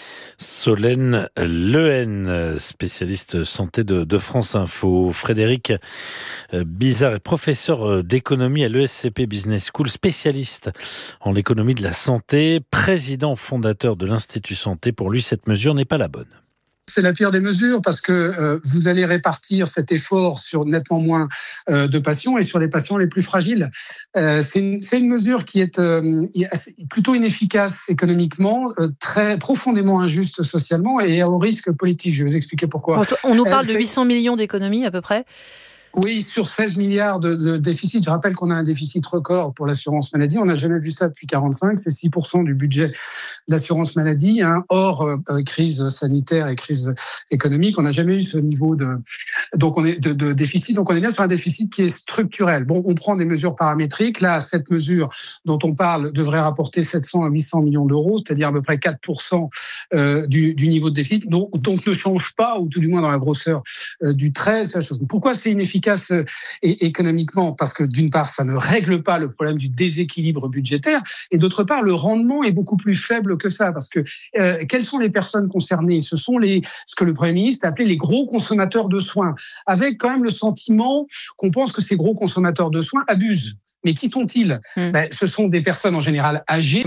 Solène Lehen, spécialiste santé de France Info. Frédéric Bizard est professeur d'économie à l'ESCP Business School, spécialiste en économie de la santé, président fondateur de l'Institut Santé. Pour lui, cette mesure n'est pas la bonne. C'est la pire des mesures parce que vous allez répartir cet effort sur nettement moins de patients et sur les patients les plus fragiles. C'est une mesure qui est plutôt inefficace économiquement, très profondément injuste socialement et à haut risque politique. Je vais vous expliquer pourquoi. On nous parle de 800 millions d'économies à peu près. Oui, sur 16 milliards de déficit. Je rappelle qu'on a un déficit record pour l'assurance maladie. On n'a jamais vu ça depuis 1945. C'est 6% du budget de l'assurance maladie, hors crise sanitaire et crise économique. On n'a jamais eu ce niveau de déficit. Donc, on est bien sur un déficit qui est structurel. Bon, on prend des mesures paramétriques. Là, cette mesure dont on parle devrait rapporter 700 à 800 millions d'euros, c'est-à-dire à peu près 4% du niveau de déficit. Donc, ne change pas, ou tout du moins dans la grosseur du trait. Pourquoi c'est inefficace économiquement? Parce que d'une part, ça ne règle pas le problème du déséquilibre budgétaire, et d'autre part, le rendement est beaucoup plus faible que ça. Parce que quelles sont les personnes concernées? Ce sont ce que le Premier ministre a appelé les gros consommateurs de soins, avec quand même le sentiment qu'on pense que ces gros consommateurs de soins abusent. Mais qui sont-ils? Ce sont des personnes en général âgées,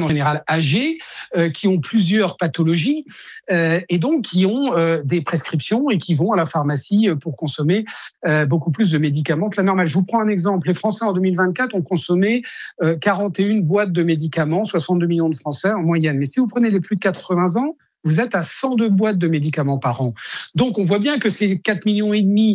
qui ont plusieurs pathologies et donc qui ont des prescriptions et qui vont à la pharmacie pour consommer beaucoup plus de médicaments que la normale. Je vous prends un exemple. Les Français en 2024 ont consommé 41 boîtes de médicaments, 62 millions de Français en moyenne. Mais si vous prenez les plus de 80 ans, vous êtes à 102 boîtes de médicaments par an. Donc, on voit bien que ces 4,5 millions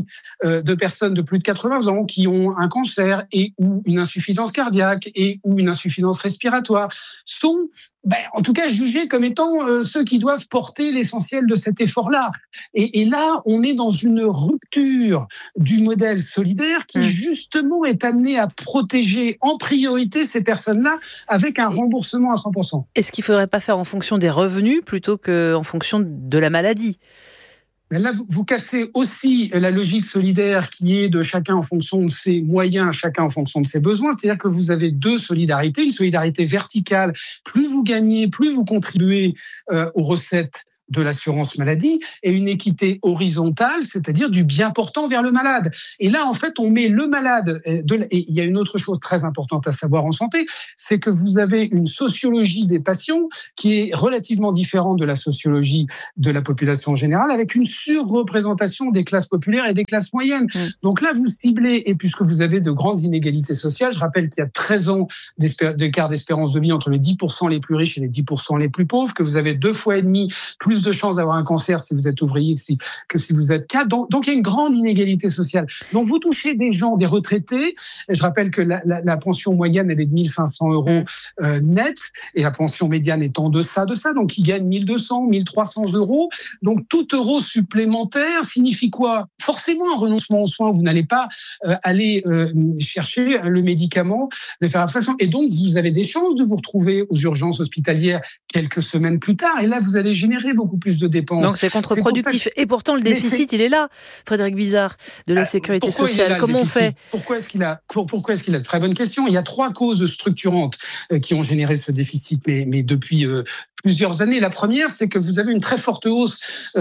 de personnes de plus de 80 ans qui ont un cancer et ou une insuffisance cardiaque et ou une insuffisance respiratoire sont, en tout cas, jugés comme étant ceux qui doivent porter l'essentiel de cet effort-là. Et là, on est dans une rupture du modèle solidaire qui, justement, est amené à protéger en priorité ces personnes-là avec un remboursement à 100%. Est-ce qu'il ne faudrait pas faire en fonction des revenus plutôt qu'en fonction de la maladie ? Mais là, vous cassez aussi la logique solidaire qui est de chacun en fonction de ses moyens, chacun en fonction de ses besoins. C'est-à-dire que vous avez deux solidarités. Une solidarité verticale. Plus vous gagnez, plus vous contribuez aux recettes de l'assurance maladie, et une équité horizontale, c'est-à-dire du bien portant vers le malade. Et là, en fait, on met le malade... Et il y a une autre chose très importante à savoir en santé, c'est que vous avez une sociologie des patients qui est relativement différente de la sociologie de la population générale, avec une surreprésentation des classes populaires et des classes moyennes. Donc là, vous ciblez, et puisque vous avez de grandes inégalités sociales, je rappelle qu'il y a 13 ans d'écart d'espérance de vie entre les 10% les plus riches et les 10% les plus pauvres, que vous avez 2,5 fois plus de chances d'avoir un cancer si vous êtes ouvrier que si vous êtes cadre. Donc il y a une grande inégalité sociale. Donc vous touchez des gens, des retraités. Je rappelle que la pension moyenne, elle est de 1 500 euros net, et la pension médiane est en deçà de ça. Donc ils gagnent 1 200, 1 300 euros. Donc tout euro supplémentaire signifie quoi ? Forcément un renoncement aux soins. Vous n'allez pas aller chercher le médicament, de faire abstraction. Et donc vous avez des chances de vous retrouver aux urgences hospitalières quelques semaines plus tard. Et là, vous allez générer beaucoup plus de dépenses. Donc c'est contre-productif. Et pourtant, le déficit, il est là, Frédéric Bizard, de la sécurité sociale. Comment on fait ? Pourquoi est-ce qu'il a Très bonne question. Il y a 3 causes structurantes qui ont généré ce déficit, mais depuis plusieurs années. La première, c'est que vous avez une très forte hausse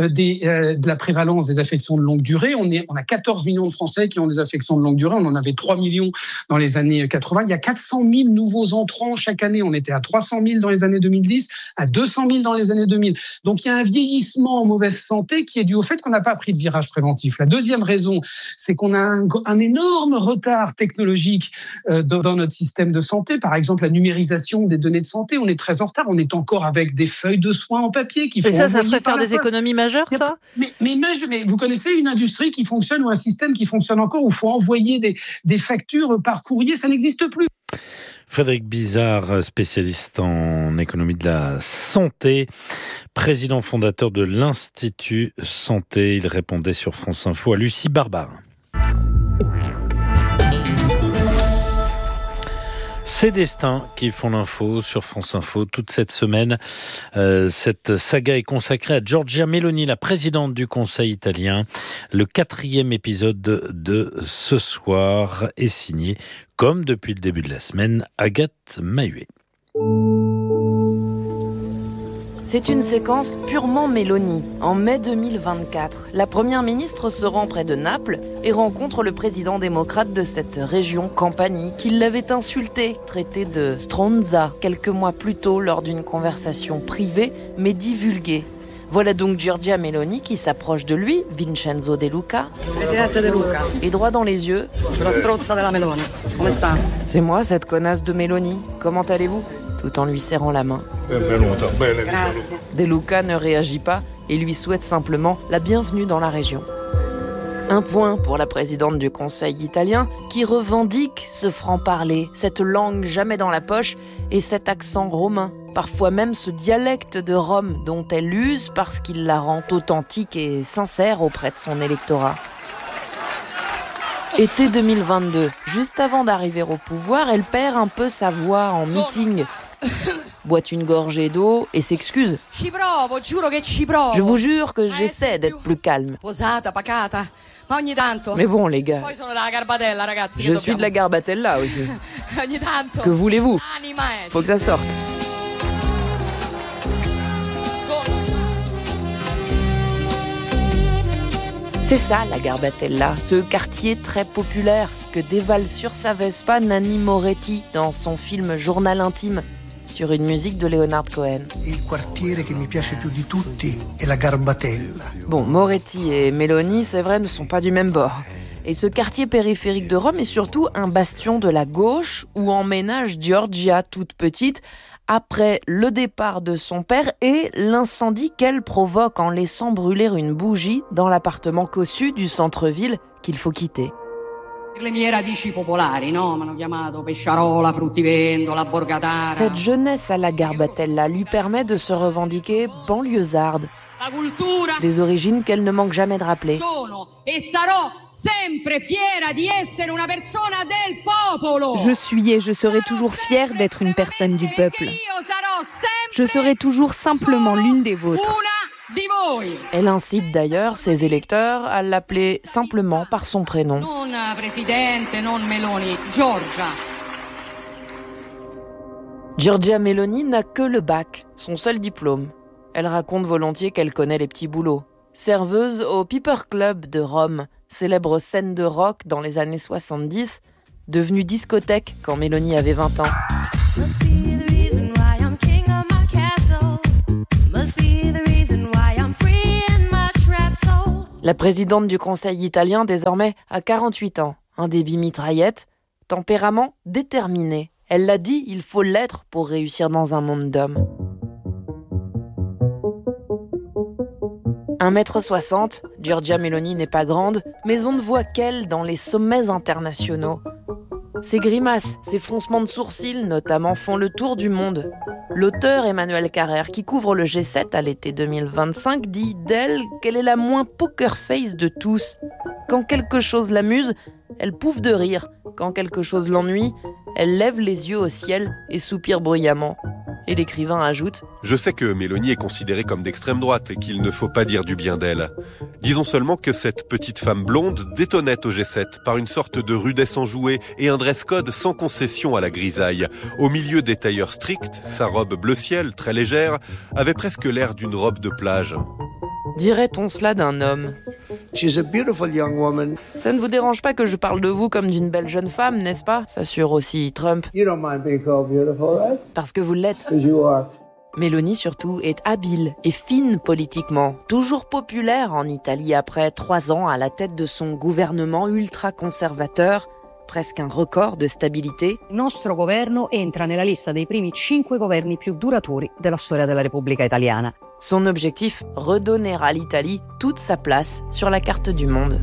de la prévalence des affections de longue durée. On a 14 millions de Français qui ont des affections de longue durée. On en avait 3 millions dans les années 80. Il y a 400 000 nouveaux entrants chaque année. On était à 300 000 dans les années 2010, à 200 000 dans les années 2000. Donc il y a un vieillissement en mauvaise santé qui est dû au fait qu'on n'a pas pris de virage préventif. La deuxième raison, c'est qu'on a un énorme retard technologique dans notre système de santé. Par exemple, la numérisation des données de santé, on est très en retard. On est encore avec des feuilles de soins en papier qui font. Et ça ferait faire des économies majeures, ça ? Mais vous connaissez une industrie qui fonctionne ou un système qui fonctionne encore où il faut envoyer des factures par courrier, ça n'existe plus. Frédéric Bizard, spécialiste en économie de la santé, président fondateur de l'Institut Santé. Il répondait sur France Info à Lucie Barbarin. Ces destins qui font l'info sur France Info toute cette semaine. Cette saga est consacrée à Giorgia Meloni, la présidente du Conseil italien. Le 4e épisode de ce soir est signé, comme depuis le début de la semaine, Agathe Mahuet. C'est une séquence purement Meloni. En mai 2024, la première ministre se rend près de Naples et rencontre le président démocrate de cette région, Campanie, qui l'avait insulté, traité de stronza quelques mois plus tôt lors d'une conversation privée mais divulguée. Voilà donc Giorgia Meloni qui s'approche de lui, Vincenzo De Luca, et droit dans les yeux. La strozza della Meloni. Come sta? C'est moi, cette connasse de Meloni. Comment allez-vous ? Tout en lui serrant la main. De Luca ne réagit pas et lui souhaite simplement la bienvenue dans la région. Un point pour la présidente du Conseil italien qui revendique ce franc-parler, cette langue jamais dans la poche et cet accent romain, parfois même ce dialecte de Rome dont elle use parce qu'il la rend authentique et sincère auprès de son électorat. Été 2022, juste avant d'arriver au pouvoir, elle perd un peu sa voix en meeting. Boite une gorgée d'eau et s'excuse. Je vous jure que j'essaie d'être plus calme. Mais bon, les gars, je suis de la Garbatella aussi. Que voulez-vous ? Faut que ça sorte. C'est ça, la Garbatella, ce quartier très populaire que dévale sur sa Vespa Nanni Moretti dans son film Journal intime, sur une musique de Leonard Cohen. Il quartiere che mi piace più di tutti è la Garbatella. Bon, Moretti et Meloni, c'est vrai, ne sont pas du même bord. Et ce quartier périphérique de Rome est surtout un bastion de la gauche où emménage Giorgia, toute petite, après le départ de son père et l'incendie qu'elle provoque en laissant brûler une bougie dans l'appartement cossu du centre-ville qu'il faut quitter. Cette jeunesse à la garbatella lui permet de se revendiquer banlieusarde. Des origines qu'elle ne manque jamais de rappeler. Je suis et je serai toujours fière d'être une personne du peuple. Je serai toujours simplement l'une des vôtres. Elle incite d'ailleurs ses électeurs à l'appeler simplement par son prénom. Giorgia Meloni n'a que le bac, son seul diplôme. Elle raconte volontiers qu'elle connaît les petits boulots. Serveuse au Piper Club de Rome, célèbre scène de rock dans les années 70, devenue discothèque quand Meloni avait 20 ans. La présidente du Conseil italien, désormais, a 48 ans. Un débit mitraillette, tempérament déterminé. Elle l'a dit, il faut l'être pour réussir dans un monde d'hommes. 1m60, Giorgia Meloni n'est pas grande, mais on ne voit qu'elle dans les sommets internationaux. Ses grimaces, ses froncements de sourcils notamment font le tour du monde. L'auteur Emmanuel Carrère, qui couvre le G7 à l'été 2025, dit d'elle qu'elle est la moins poker face de tous. Quand quelque chose l'amuse, elle pouffe de rire. Quand quelque chose l'ennuie, elle lève les yeux au ciel et soupire bruyamment. Et l'écrivain ajoute « Je sais que Meloni est considérée comme d'extrême droite et qu'il ne faut pas dire du bien d'elle. Disons seulement que cette petite femme blonde détonnait au G7 par une sorte de rudesse enjouée et un dress code sans concession à la grisaille. Au milieu des tailleurs stricts, sa robe bleu ciel, très légère, avait presque l'air d'une robe de plage. » Dirait-on cela d'un homme ? She's a beautiful young woman. Ça ne vous dérange pas que je parle de vous comme d'une belle jeune femme, n'est-ce pas ? S'assure aussi Trump. You don't mind being called beautiful, right? Parce que vous l'êtes. Because you are. Meloni, surtout, est habile et fine politiquement. Toujours populaire en Italie après 3 ans à la tête de son gouvernement ultra-conservateur. Presque un record de stabilité. Il nostro governo entra nella lista dei primi 5 governi più duraturi della storia della Repubblica Italiana. Son objectif, redonner à l'Italie toute sa place sur la carte du monde.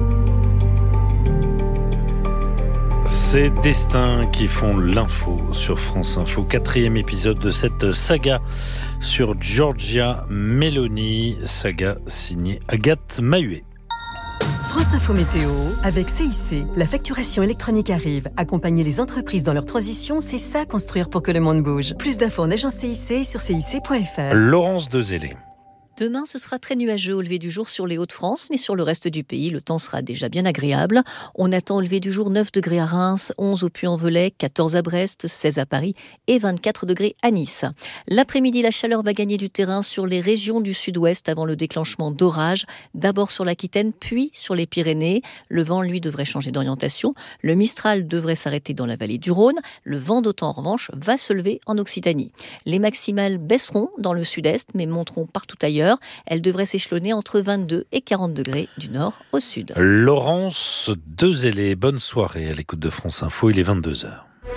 Ces destins qui font l'info sur France Info. 4e épisode de cette saga sur Giorgia Meloni, saga signée Agathe Mahuet. France Info Météo, avec CIC, la facturation électronique arrive. Accompagner les entreprises dans leur transition, c'est ça construire pour que le monde bouge. Plus d'infos en agence CIC sur cic.fr. Laurence Dezellé. Demain, ce sera très nuageux au lever du jour sur les Hauts-de-France, mais sur le reste du pays, le temps sera déjà bien agréable. On attend au lever du jour 9 degrés à Reims, 11 au Puy-en-Velay, 14 à Brest, 16 à Paris et 24 degrés à Nice. L'après-midi, la chaleur va gagner du terrain sur les régions du sud-ouest avant le déclenchement d'orages, d'abord sur l'Aquitaine, puis sur les Pyrénées. Le vent, lui, devrait changer d'orientation. Le Mistral devrait s'arrêter dans la vallée du Rhône. Le vent d'OTAN, en revanche, va se lever en Occitanie. Les maximales baisseront dans le sud-est, mais monteront partout ailleurs. Elle devrait s'échelonner entre 22 et 40 degrés du nord au sud. Laurence Dezellé, bonne soirée à l'écoute de France Info, il est 22h.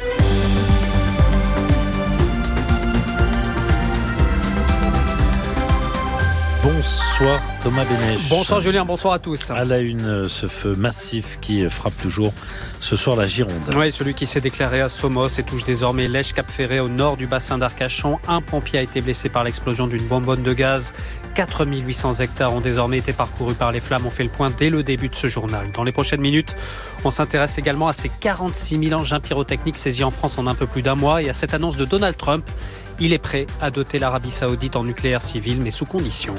Bonsoir Thomas Bénèche. Bonsoir Julien, bonsoir à tous. À la une, ce feu massif qui frappe toujours ce soir la Gironde. Oui, celui qui s'est déclaré à Somos et touche désormais Lèche-Cap-Ferré au nord du bassin d'Arcachon. Un pompier a été blessé par l'explosion d'une bonbonne de gaz. 4800 hectares ont désormais été parcourus par les flammes. On fait le point dès le début de ce journal. Dans les prochaines minutes, on s'intéresse également à ces 46 000 engins pyrotechniques saisis en France en un peu plus d'un mois et à cette annonce de Donald Trump. Il est prêt à doter l'Arabie Saoudite en nucléaire civil, mais sous condition.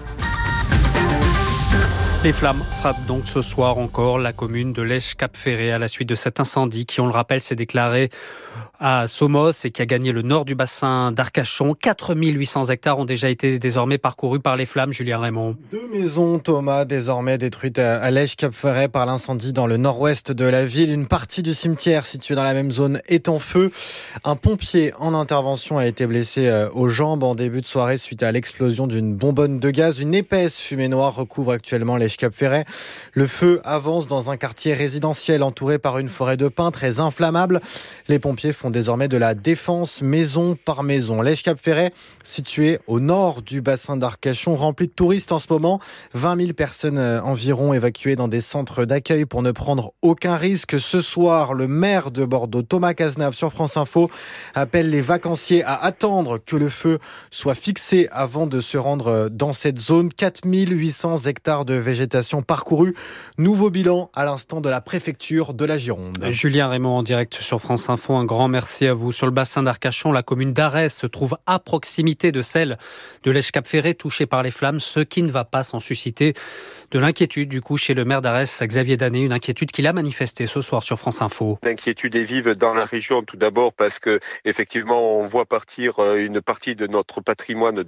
Les flammes frappent donc ce soir encore la commune de Lèche-Cap-Ferré à la suite de cet incendie qui, on le rappelle, s'est déclaré à Somos et qui a gagné le nord du bassin d'Arcachon. 4800 hectares ont déjà été désormais parcourus par les flammes. Julien Raymond. 2 maisons, Thomas, désormais détruites à Lèche-Cap-Ferré par l'incendie dans le nord-ouest de la ville. Une partie du cimetière situé dans la même zone est en feu. Un pompier en intervention a été blessé aux jambes en début de soirée suite à l'explosion d'une bonbonne de gaz. Une épaisse fumée noire recouvre actuellement les Lèche-Cap-Ferret. Le feu avance dans un quartier résidentiel entouré par une forêt de pins très inflammable. Les pompiers font désormais de la défense maison par maison. Lèche-Cap-Ferret, situé au nord du bassin d'Arcachon, rempli de touristes en ce moment. 20 000 personnes environ évacuées dans des centres d'accueil pour ne prendre aucun risque. Ce soir, le maire de Bordeaux, Thomas Cazenave, sur France Info, appelle les vacanciers à attendre que le feu soit fixé avant de se rendre dans cette zone. 4800 hectares de végétation parcourus. Nouveau bilan à l'instant de la préfecture de la Gironde. Julien Raymond en direct sur France Info. Un grand merci à vous. Sur le bassin d'Arcachon, la commune d'Arès se trouve à proximité de celle de Lèche-Cap-Ferret touchée par les flammes, ce qui ne va pas sans susciter de l'inquiétude du coup chez le maire d'Arès, Xavier Danet, une inquiétude qu'il a manifestée ce soir sur France Info. L'inquiétude est vive dans la région tout d'abord parce que effectivement on voit partir une partie de notre patrimoine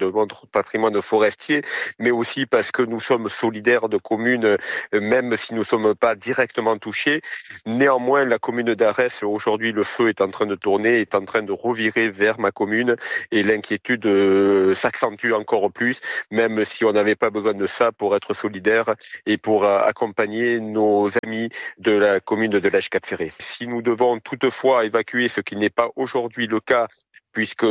forestier, mais aussi parce que nous sommes solidaires de communes, même si nous ne sommes pas directement touchés. Néanmoins, la commune d'Arès, aujourd'hui le feu est en train de tourner, est en train de revirer vers ma commune et l'inquiétude s'accentue encore plus, même si on n'avait pas besoin de ça pour être solidaire et pour accompagner nos amis de la commune de Lèche-Cap-Ferret. Si nous devons toutefois évacuer, ce qui n'est pas aujourd'hui le cas, puisque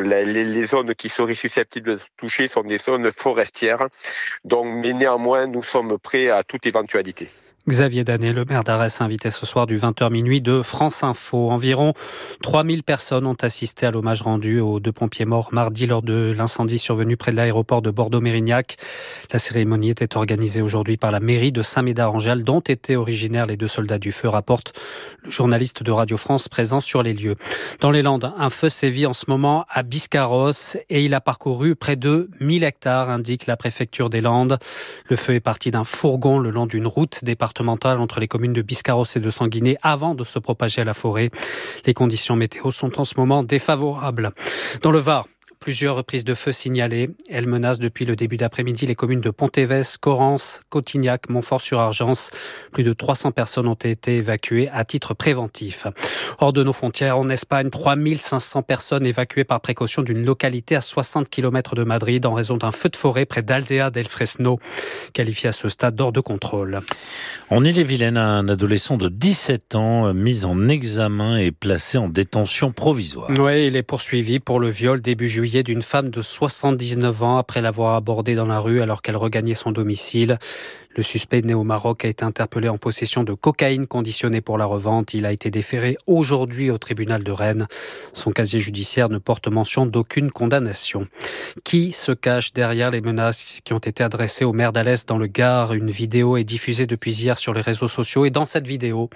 les zones qui seraient susceptibles de toucher sont des zones forestières, mais néanmoins nous sommes prêts à toute éventualité. Xavier Danet, le maire d'Arès, invité ce soir du 20h minuit de France Info. Environ 3000 personnes ont assisté à l'hommage rendu aux 2 pompiers morts mardi lors de l'incendie survenu près de l'aéroport de Bordeaux-Mérignac. La cérémonie était organisée aujourd'hui par la mairie de Saint-Médard-en-Jalles, dont étaient originaires les 2 soldats du feu, rapporte le journaliste de Radio France présent sur les lieux. Dans les Landes, un feu sévit en ce moment à Biscarrosse et il a parcouru près de 1000 hectares, indique la préfecture des Landes. Le feu est parti d'un fourgon le long d'une route départementale entre les communes de Biscarrosse et de Sanguinet avant de se propager à la forêt. Les conditions météo sont en ce moment défavorables. Dans le Var, plusieurs reprises de feu signalées. Elles menacent depuis le début d'après-midi les communes de Pontévès, Corrence, Cotignac, Montfort-sur-Argence. Plus de 300 personnes ont été évacuées à titre préventif. Hors de nos frontières, en Espagne, 3500 personnes évacuées par précaution d'une localité à 60 km de Madrid en raison d'un feu de forêt près d'Aldea del Fresno, qualifié à ce stade d'hors de contrôle. En Ille-et-Vilaine, un adolescent de 17 ans mis en examen et placé en détention provisoire. Oui, il est poursuivi pour le viol début juillet d'une femme de 79 ans après l'avoir abordée dans la rue alors qu'elle regagnait son domicile. Le suspect né au Maroc a été interpellé en possession de cocaïne conditionnée pour la revente. Il a été déféré aujourd'hui au tribunal de Rennes. Son casier judiciaire ne porte mention d'aucune condamnation. Qui se cache derrière les menaces qui ont été adressées au maire d'Alès dans le Gard? Une vidéo est diffusée depuis hier sur les réseaux sociaux et dans cette vidéo,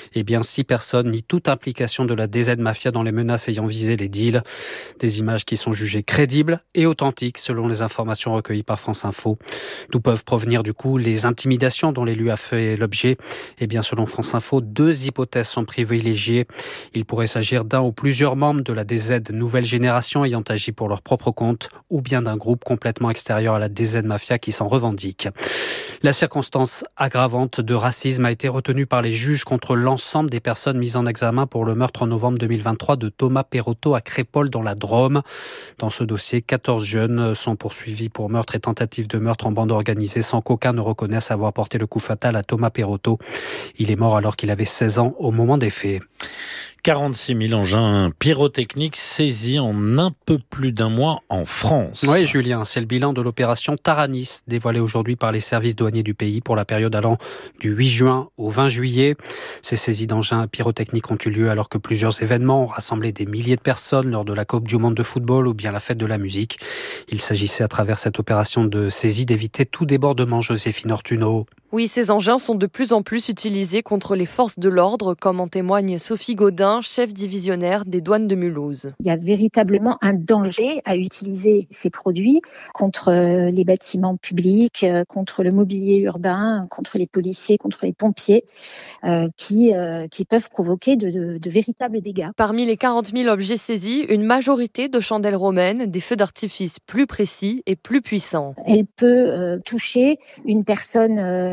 6 personnes nient toute implication de la DZ Mafia dans les menaces ayant visé les deals. Des images qui sont jugées crédibles et authentiques selon les informations recueillies par France Info. D'où peuvent provenir du coup les intimidations dont l'élu a fait l'objet. Selon France Info, 2 hypothèses sont privilégiées. Il pourrait s'agir d'un ou plusieurs membres de la DZ Nouvelle Génération ayant agi pour leur propre compte, ou bien d'un groupe complètement extérieur à la DZ Mafia qui s'en revendique. La circonstance aggravante de racisme a été retenue par les juges contre l'ensemble des personnes mises en examen pour le meurtre en novembre 2023 de Thomas Perotto à Crépol dans la Drôme. Dans ce dossier, 14 jeunes sont poursuivis pour meurtre et tentative de meurtre en bande organisée sans qu'aucun ne reconnaisse avoir porté le coup fatal à Thomas Perotto. Il est mort alors qu'il avait 16 ans au moment des faits. 46 000 engins pyrotechniques saisis en un peu plus d'un mois en France. Oui, Julien, c'est le bilan de l'opération Taranis, dévoilée aujourd'hui par les services douaniers du pays pour la période allant du 8 juin au 20 juillet. Ces saisies d'engins pyrotechniques ont eu lieu alors que plusieurs événements ont rassemblé des milliers de personnes lors de la Coupe du Monde de football ou bien la fête de la musique. Il s'agissait à travers cette opération de saisie d'éviter tout débordement, Joséphine Ortuno. Oui, ces engins sont de plus en plus utilisés contre les forces de l'ordre, comme en témoigne Sophie Gaudin, chef divisionnaire des douanes de Mulhouse. Il y a véritablement un danger à utiliser ces produits contre les bâtiments publics, contre le mobilier urbain, contre les policiers, contre les pompiers, qui peuvent provoquer de véritables dégâts. Parmi les 40 000 objets saisis, une majorité de chandelles romaines, des feux d'artifice plus précis et plus puissants. Elle peut toucher une personne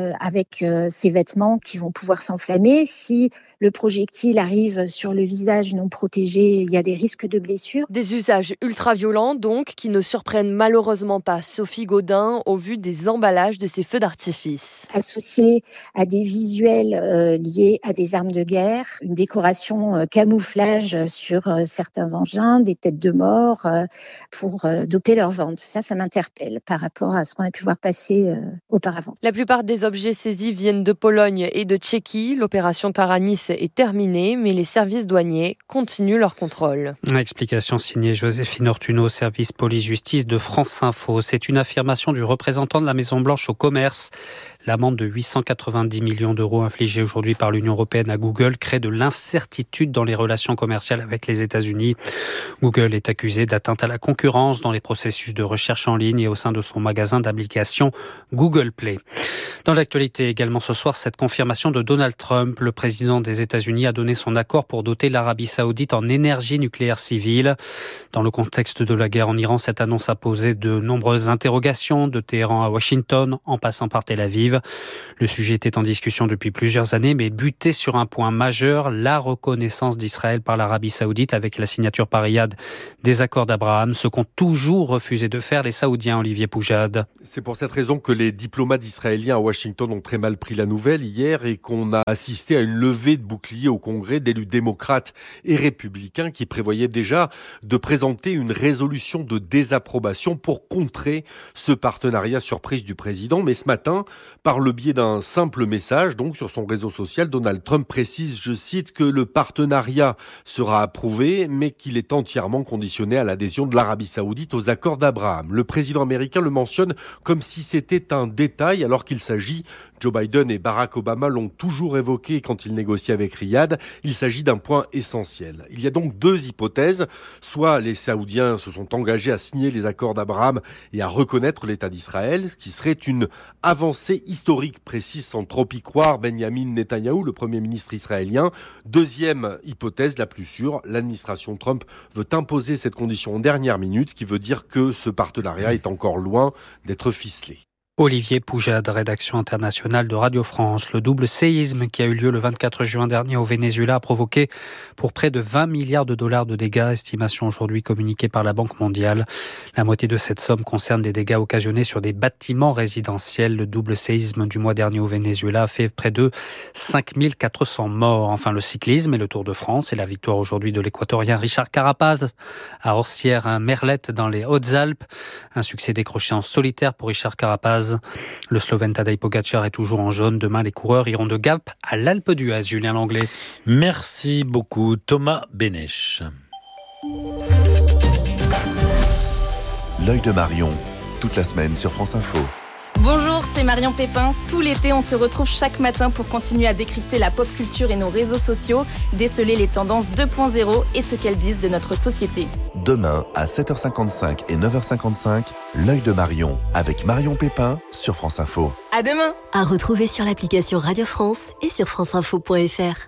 avec ces vêtements qui vont pouvoir s'enflammer. Si le projectile arrive sur le visage non protégé, il y a des risques de blessures. Des usages ultra-violents donc qui ne surprennent malheureusement pas Sophie Gaudin au vu des emballages de ces feux d'artifice. Associés à des visuels liés à des armes de guerre, une décoration camouflage sur certains engins, des têtes de mort pour doper leur vente. Ça m'interpelle par rapport à ce qu'on a pu voir passer auparavant. La plupart des objets saisis viennent de Pologne et de Tchéquie. L'opération Taranis est terminée, mais les services douaniers continuent leur contrôle. Explication signée Joséphine Ortuno, service police-justice de France Info. C'est une affirmation du représentant de la Maison-Blanche au commerce. L'amende de 890 millions d'euros infligée aujourd'hui par l'Union européenne à Google crée de l'incertitude dans les relations commerciales avec les États-Unis. Google est accusé d'atteinte à la concurrence dans les processus de recherche en ligne et au sein de son magasin d'applications Google Play. Dans l'actualité également ce soir, cette confirmation de Donald Trump. Le président des États-Unis a donné son accord pour doter l'Arabie Saoudite en énergie nucléaire civile. Dans le contexte de la guerre en Iran, cette annonce a posé de nombreuses interrogations, de Téhéran à Washington, en passant par Tel Aviv. Le sujet était en discussion depuis plusieurs années, mais buté sur un point majeur, la reconnaissance d'Israël par l'Arabie Saoudite avec la signature par Riyad des accords d'Abraham, ce qu'ont toujours refusé de faire les Saoudiens, Olivier Poujade. C'est pour cette raison que les diplomates israéliens à Washington ont très mal pris la nouvelle hier et qu'on a assisté à une levée de boucliers au Congrès d'élus démocrates et républicains qui prévoyaient déjà de présenter une résolution de désapprobation pour contrer ce partenariat surprise du président. Mais ce matin, par le biais d'un simple message, donc sur son réseau social, Donald Trump précise, je cite, que le partenariat sera approuvé, mais qu'il est entièrement conditionné à l'adhésion de l'Arabie Saoudite aux accords d'Abraham. Le président américain le mentionne comme si c'était un détail, alors qu'il s'agit, Joe Biden et Barack Obama l'ont toujours évoqué quand ils négociaient avec Riyad, il s'agit d'un point essentiel. Il y a donc deux hypothèses. Soit les Saoudiens se sont engagés à signer les accords d'Abraham et à reconnaître l'État d'Israël, ce qui serait une avancée historique, précise sans trop y croire Benjamin Netanyahou, le Premier ministre israélien. Deuxième hypothèse, la plus sûre, l'administration Trump veut imposer cette condition en dernière minute, ce qui veut dire que ce partenariat est encore loin d'être ficelé. Olivier Poujade, rédaction internationale de Radio France. Le double séisme qui a eu lieu le 24 juin dernier au Venezuela a provoqué pour près de 20 milliards de dollars de dégâts, estimation aujourd'hui communiquée par la Banque mondiale. La moitié de cette somme concerne des dégâts occasionnés sur des bâtiments résidentiels. Le double séisme du mois dernier au Venezuela a fait près de 5400 morts. Enfin, le cyclisme et le Tour de France et la victoire aujourd'hui de l'équatorien Richard Carapaz à Orsières-Merlette dans les Hautes-Alpes. Un succès décroché en solitaire pour Richard Carapaz. Le Slovène Tadej Pogačar est toujours en jaune. Demain, les coureurs iront de Gap à l'Alpe d'Huez. Julien Langlais. Merci beaucoup, Thomas Bénèche. L'œil de Marion, toute la semaine sur France Info. Bonjour, c'est Marion Pépin. Tout l'été, on se retrouve chaque matin pour continuer à décrypter la pop culture et nos réseaux sociaux, déceler les tendances 2.0 et ce qu'elles disent de notre société. Demain, à 7h55 et 9h55, l'œil de Marion, avec Marion Pépin sur France Info. À demain. À retrouver sur l'application Radio France et sur franceinfo.fr.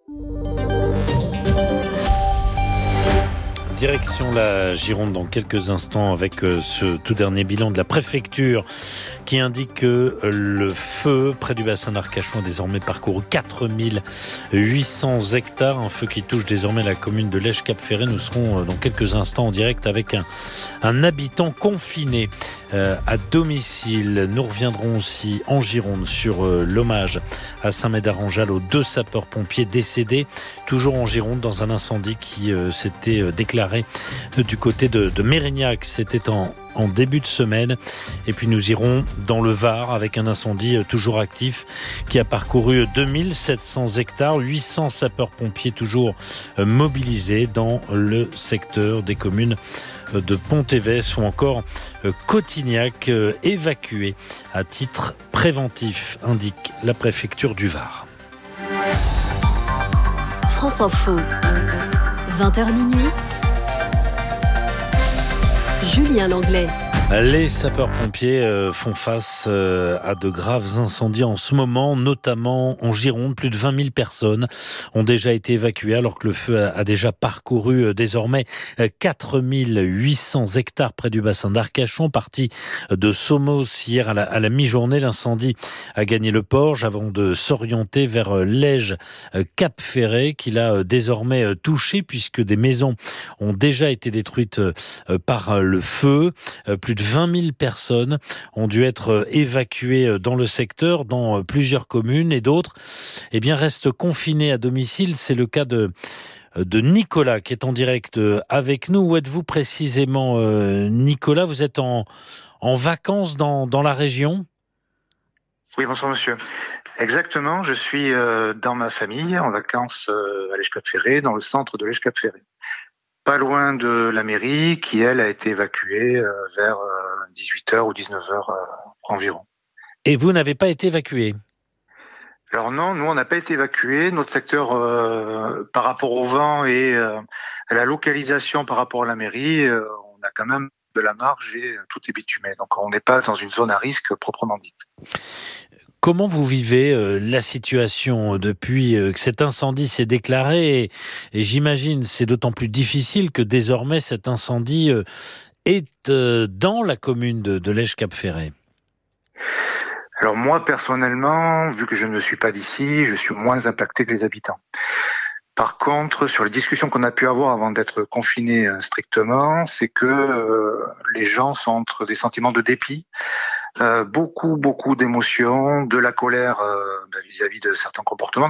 Direction la Gironde dans quelques instants avec ce tout dernier bilan de la préfecture qui indique que le feu près du bassin d'Arcachon a désormais parcouru 4800 hectares. Un feu qui touche désormais la commune de Lège-Cap-Ferret. Nous serons dans quelques instants en direct avec un habitant confiné à domicile. Nous reviendrons aussi en Gironde sur l'hommage à Saint-Médard-en-Jalles aux 2 sapeurs-pompiers décédés, toujours en Gironde dans un incendie qui s'était déclaré du côté de Mérignac. C'était en début de semaine. Et puis nous irons dans le Var avec un incendie toujours actif qui a parcouru 2700 hectares, 800 sapeurs-pompiers toujours mobilisés dans le secteur des communes de Pont-Évès ou encore Cotignac, évacués à titre préventif, indique la préfecture du Var. France Info, 20h minuit. Julien Langlais. Les sapeurs-pompiers font face à de graves incendies en ce moment, notamment en Gironde. Plus de 20 000 personnes ont déjà été évacuées alors que le feu a déjà parcouru désormais 4 800 hectares près du bassin d'Arcachon. Parti de Somos hier à la mi-journée, l'incendie a gagné le Porge avant de s'orienter vers Lège Cap-Ferret qu'il a désormais touché puisque des maisons ont déjà été détruites par le feu. Plus de 20 000 personnes ont dû être évacuées dans le secteur, dans plusieurs communes, et d'autres restent confinées à domicile. C'est le cas de Nicolas qui est en direct avec nous. Où êtes-vous précisément, Nicolas? Vous êtes en vacances dans la région? Oui, bonsoir monsieur. Exactement, je suis dans ma famille, en vacances à Lège-Cap-Ferret, dans le centre de Lège-Cap-Ferret. Pas loin de la mairie qui, elle, a été évacuée vers 18h ou 19h environ. Et vous n'avez pas été évacué? Alors non, nous on n'a pas été évacués. Notre secteur, par rapport au vent et à la localisation par rapport à la mairie, on a quand même de la marge et tout est bitumé. Donc on n'est pas dans une zone à risque proprement dite. Comment vous vivez la situation depuis que cet incendie s'est déclaré et j'imagine c'est d'autant plus difficile que désormais cet incendie est dans la commune de Lège-Cap-Ferret? Alors moi personnellement, vu que je ne suis pas d'ici, je suis moins impacté que les habitants. Par contre, sur les discussions qu'on a pu avoir avant d'être confinés strictement, c'est que les gens sont entre des sentiments de dépit, beaucoup d'émotions, de la colère vis-à-vis de certains comportements.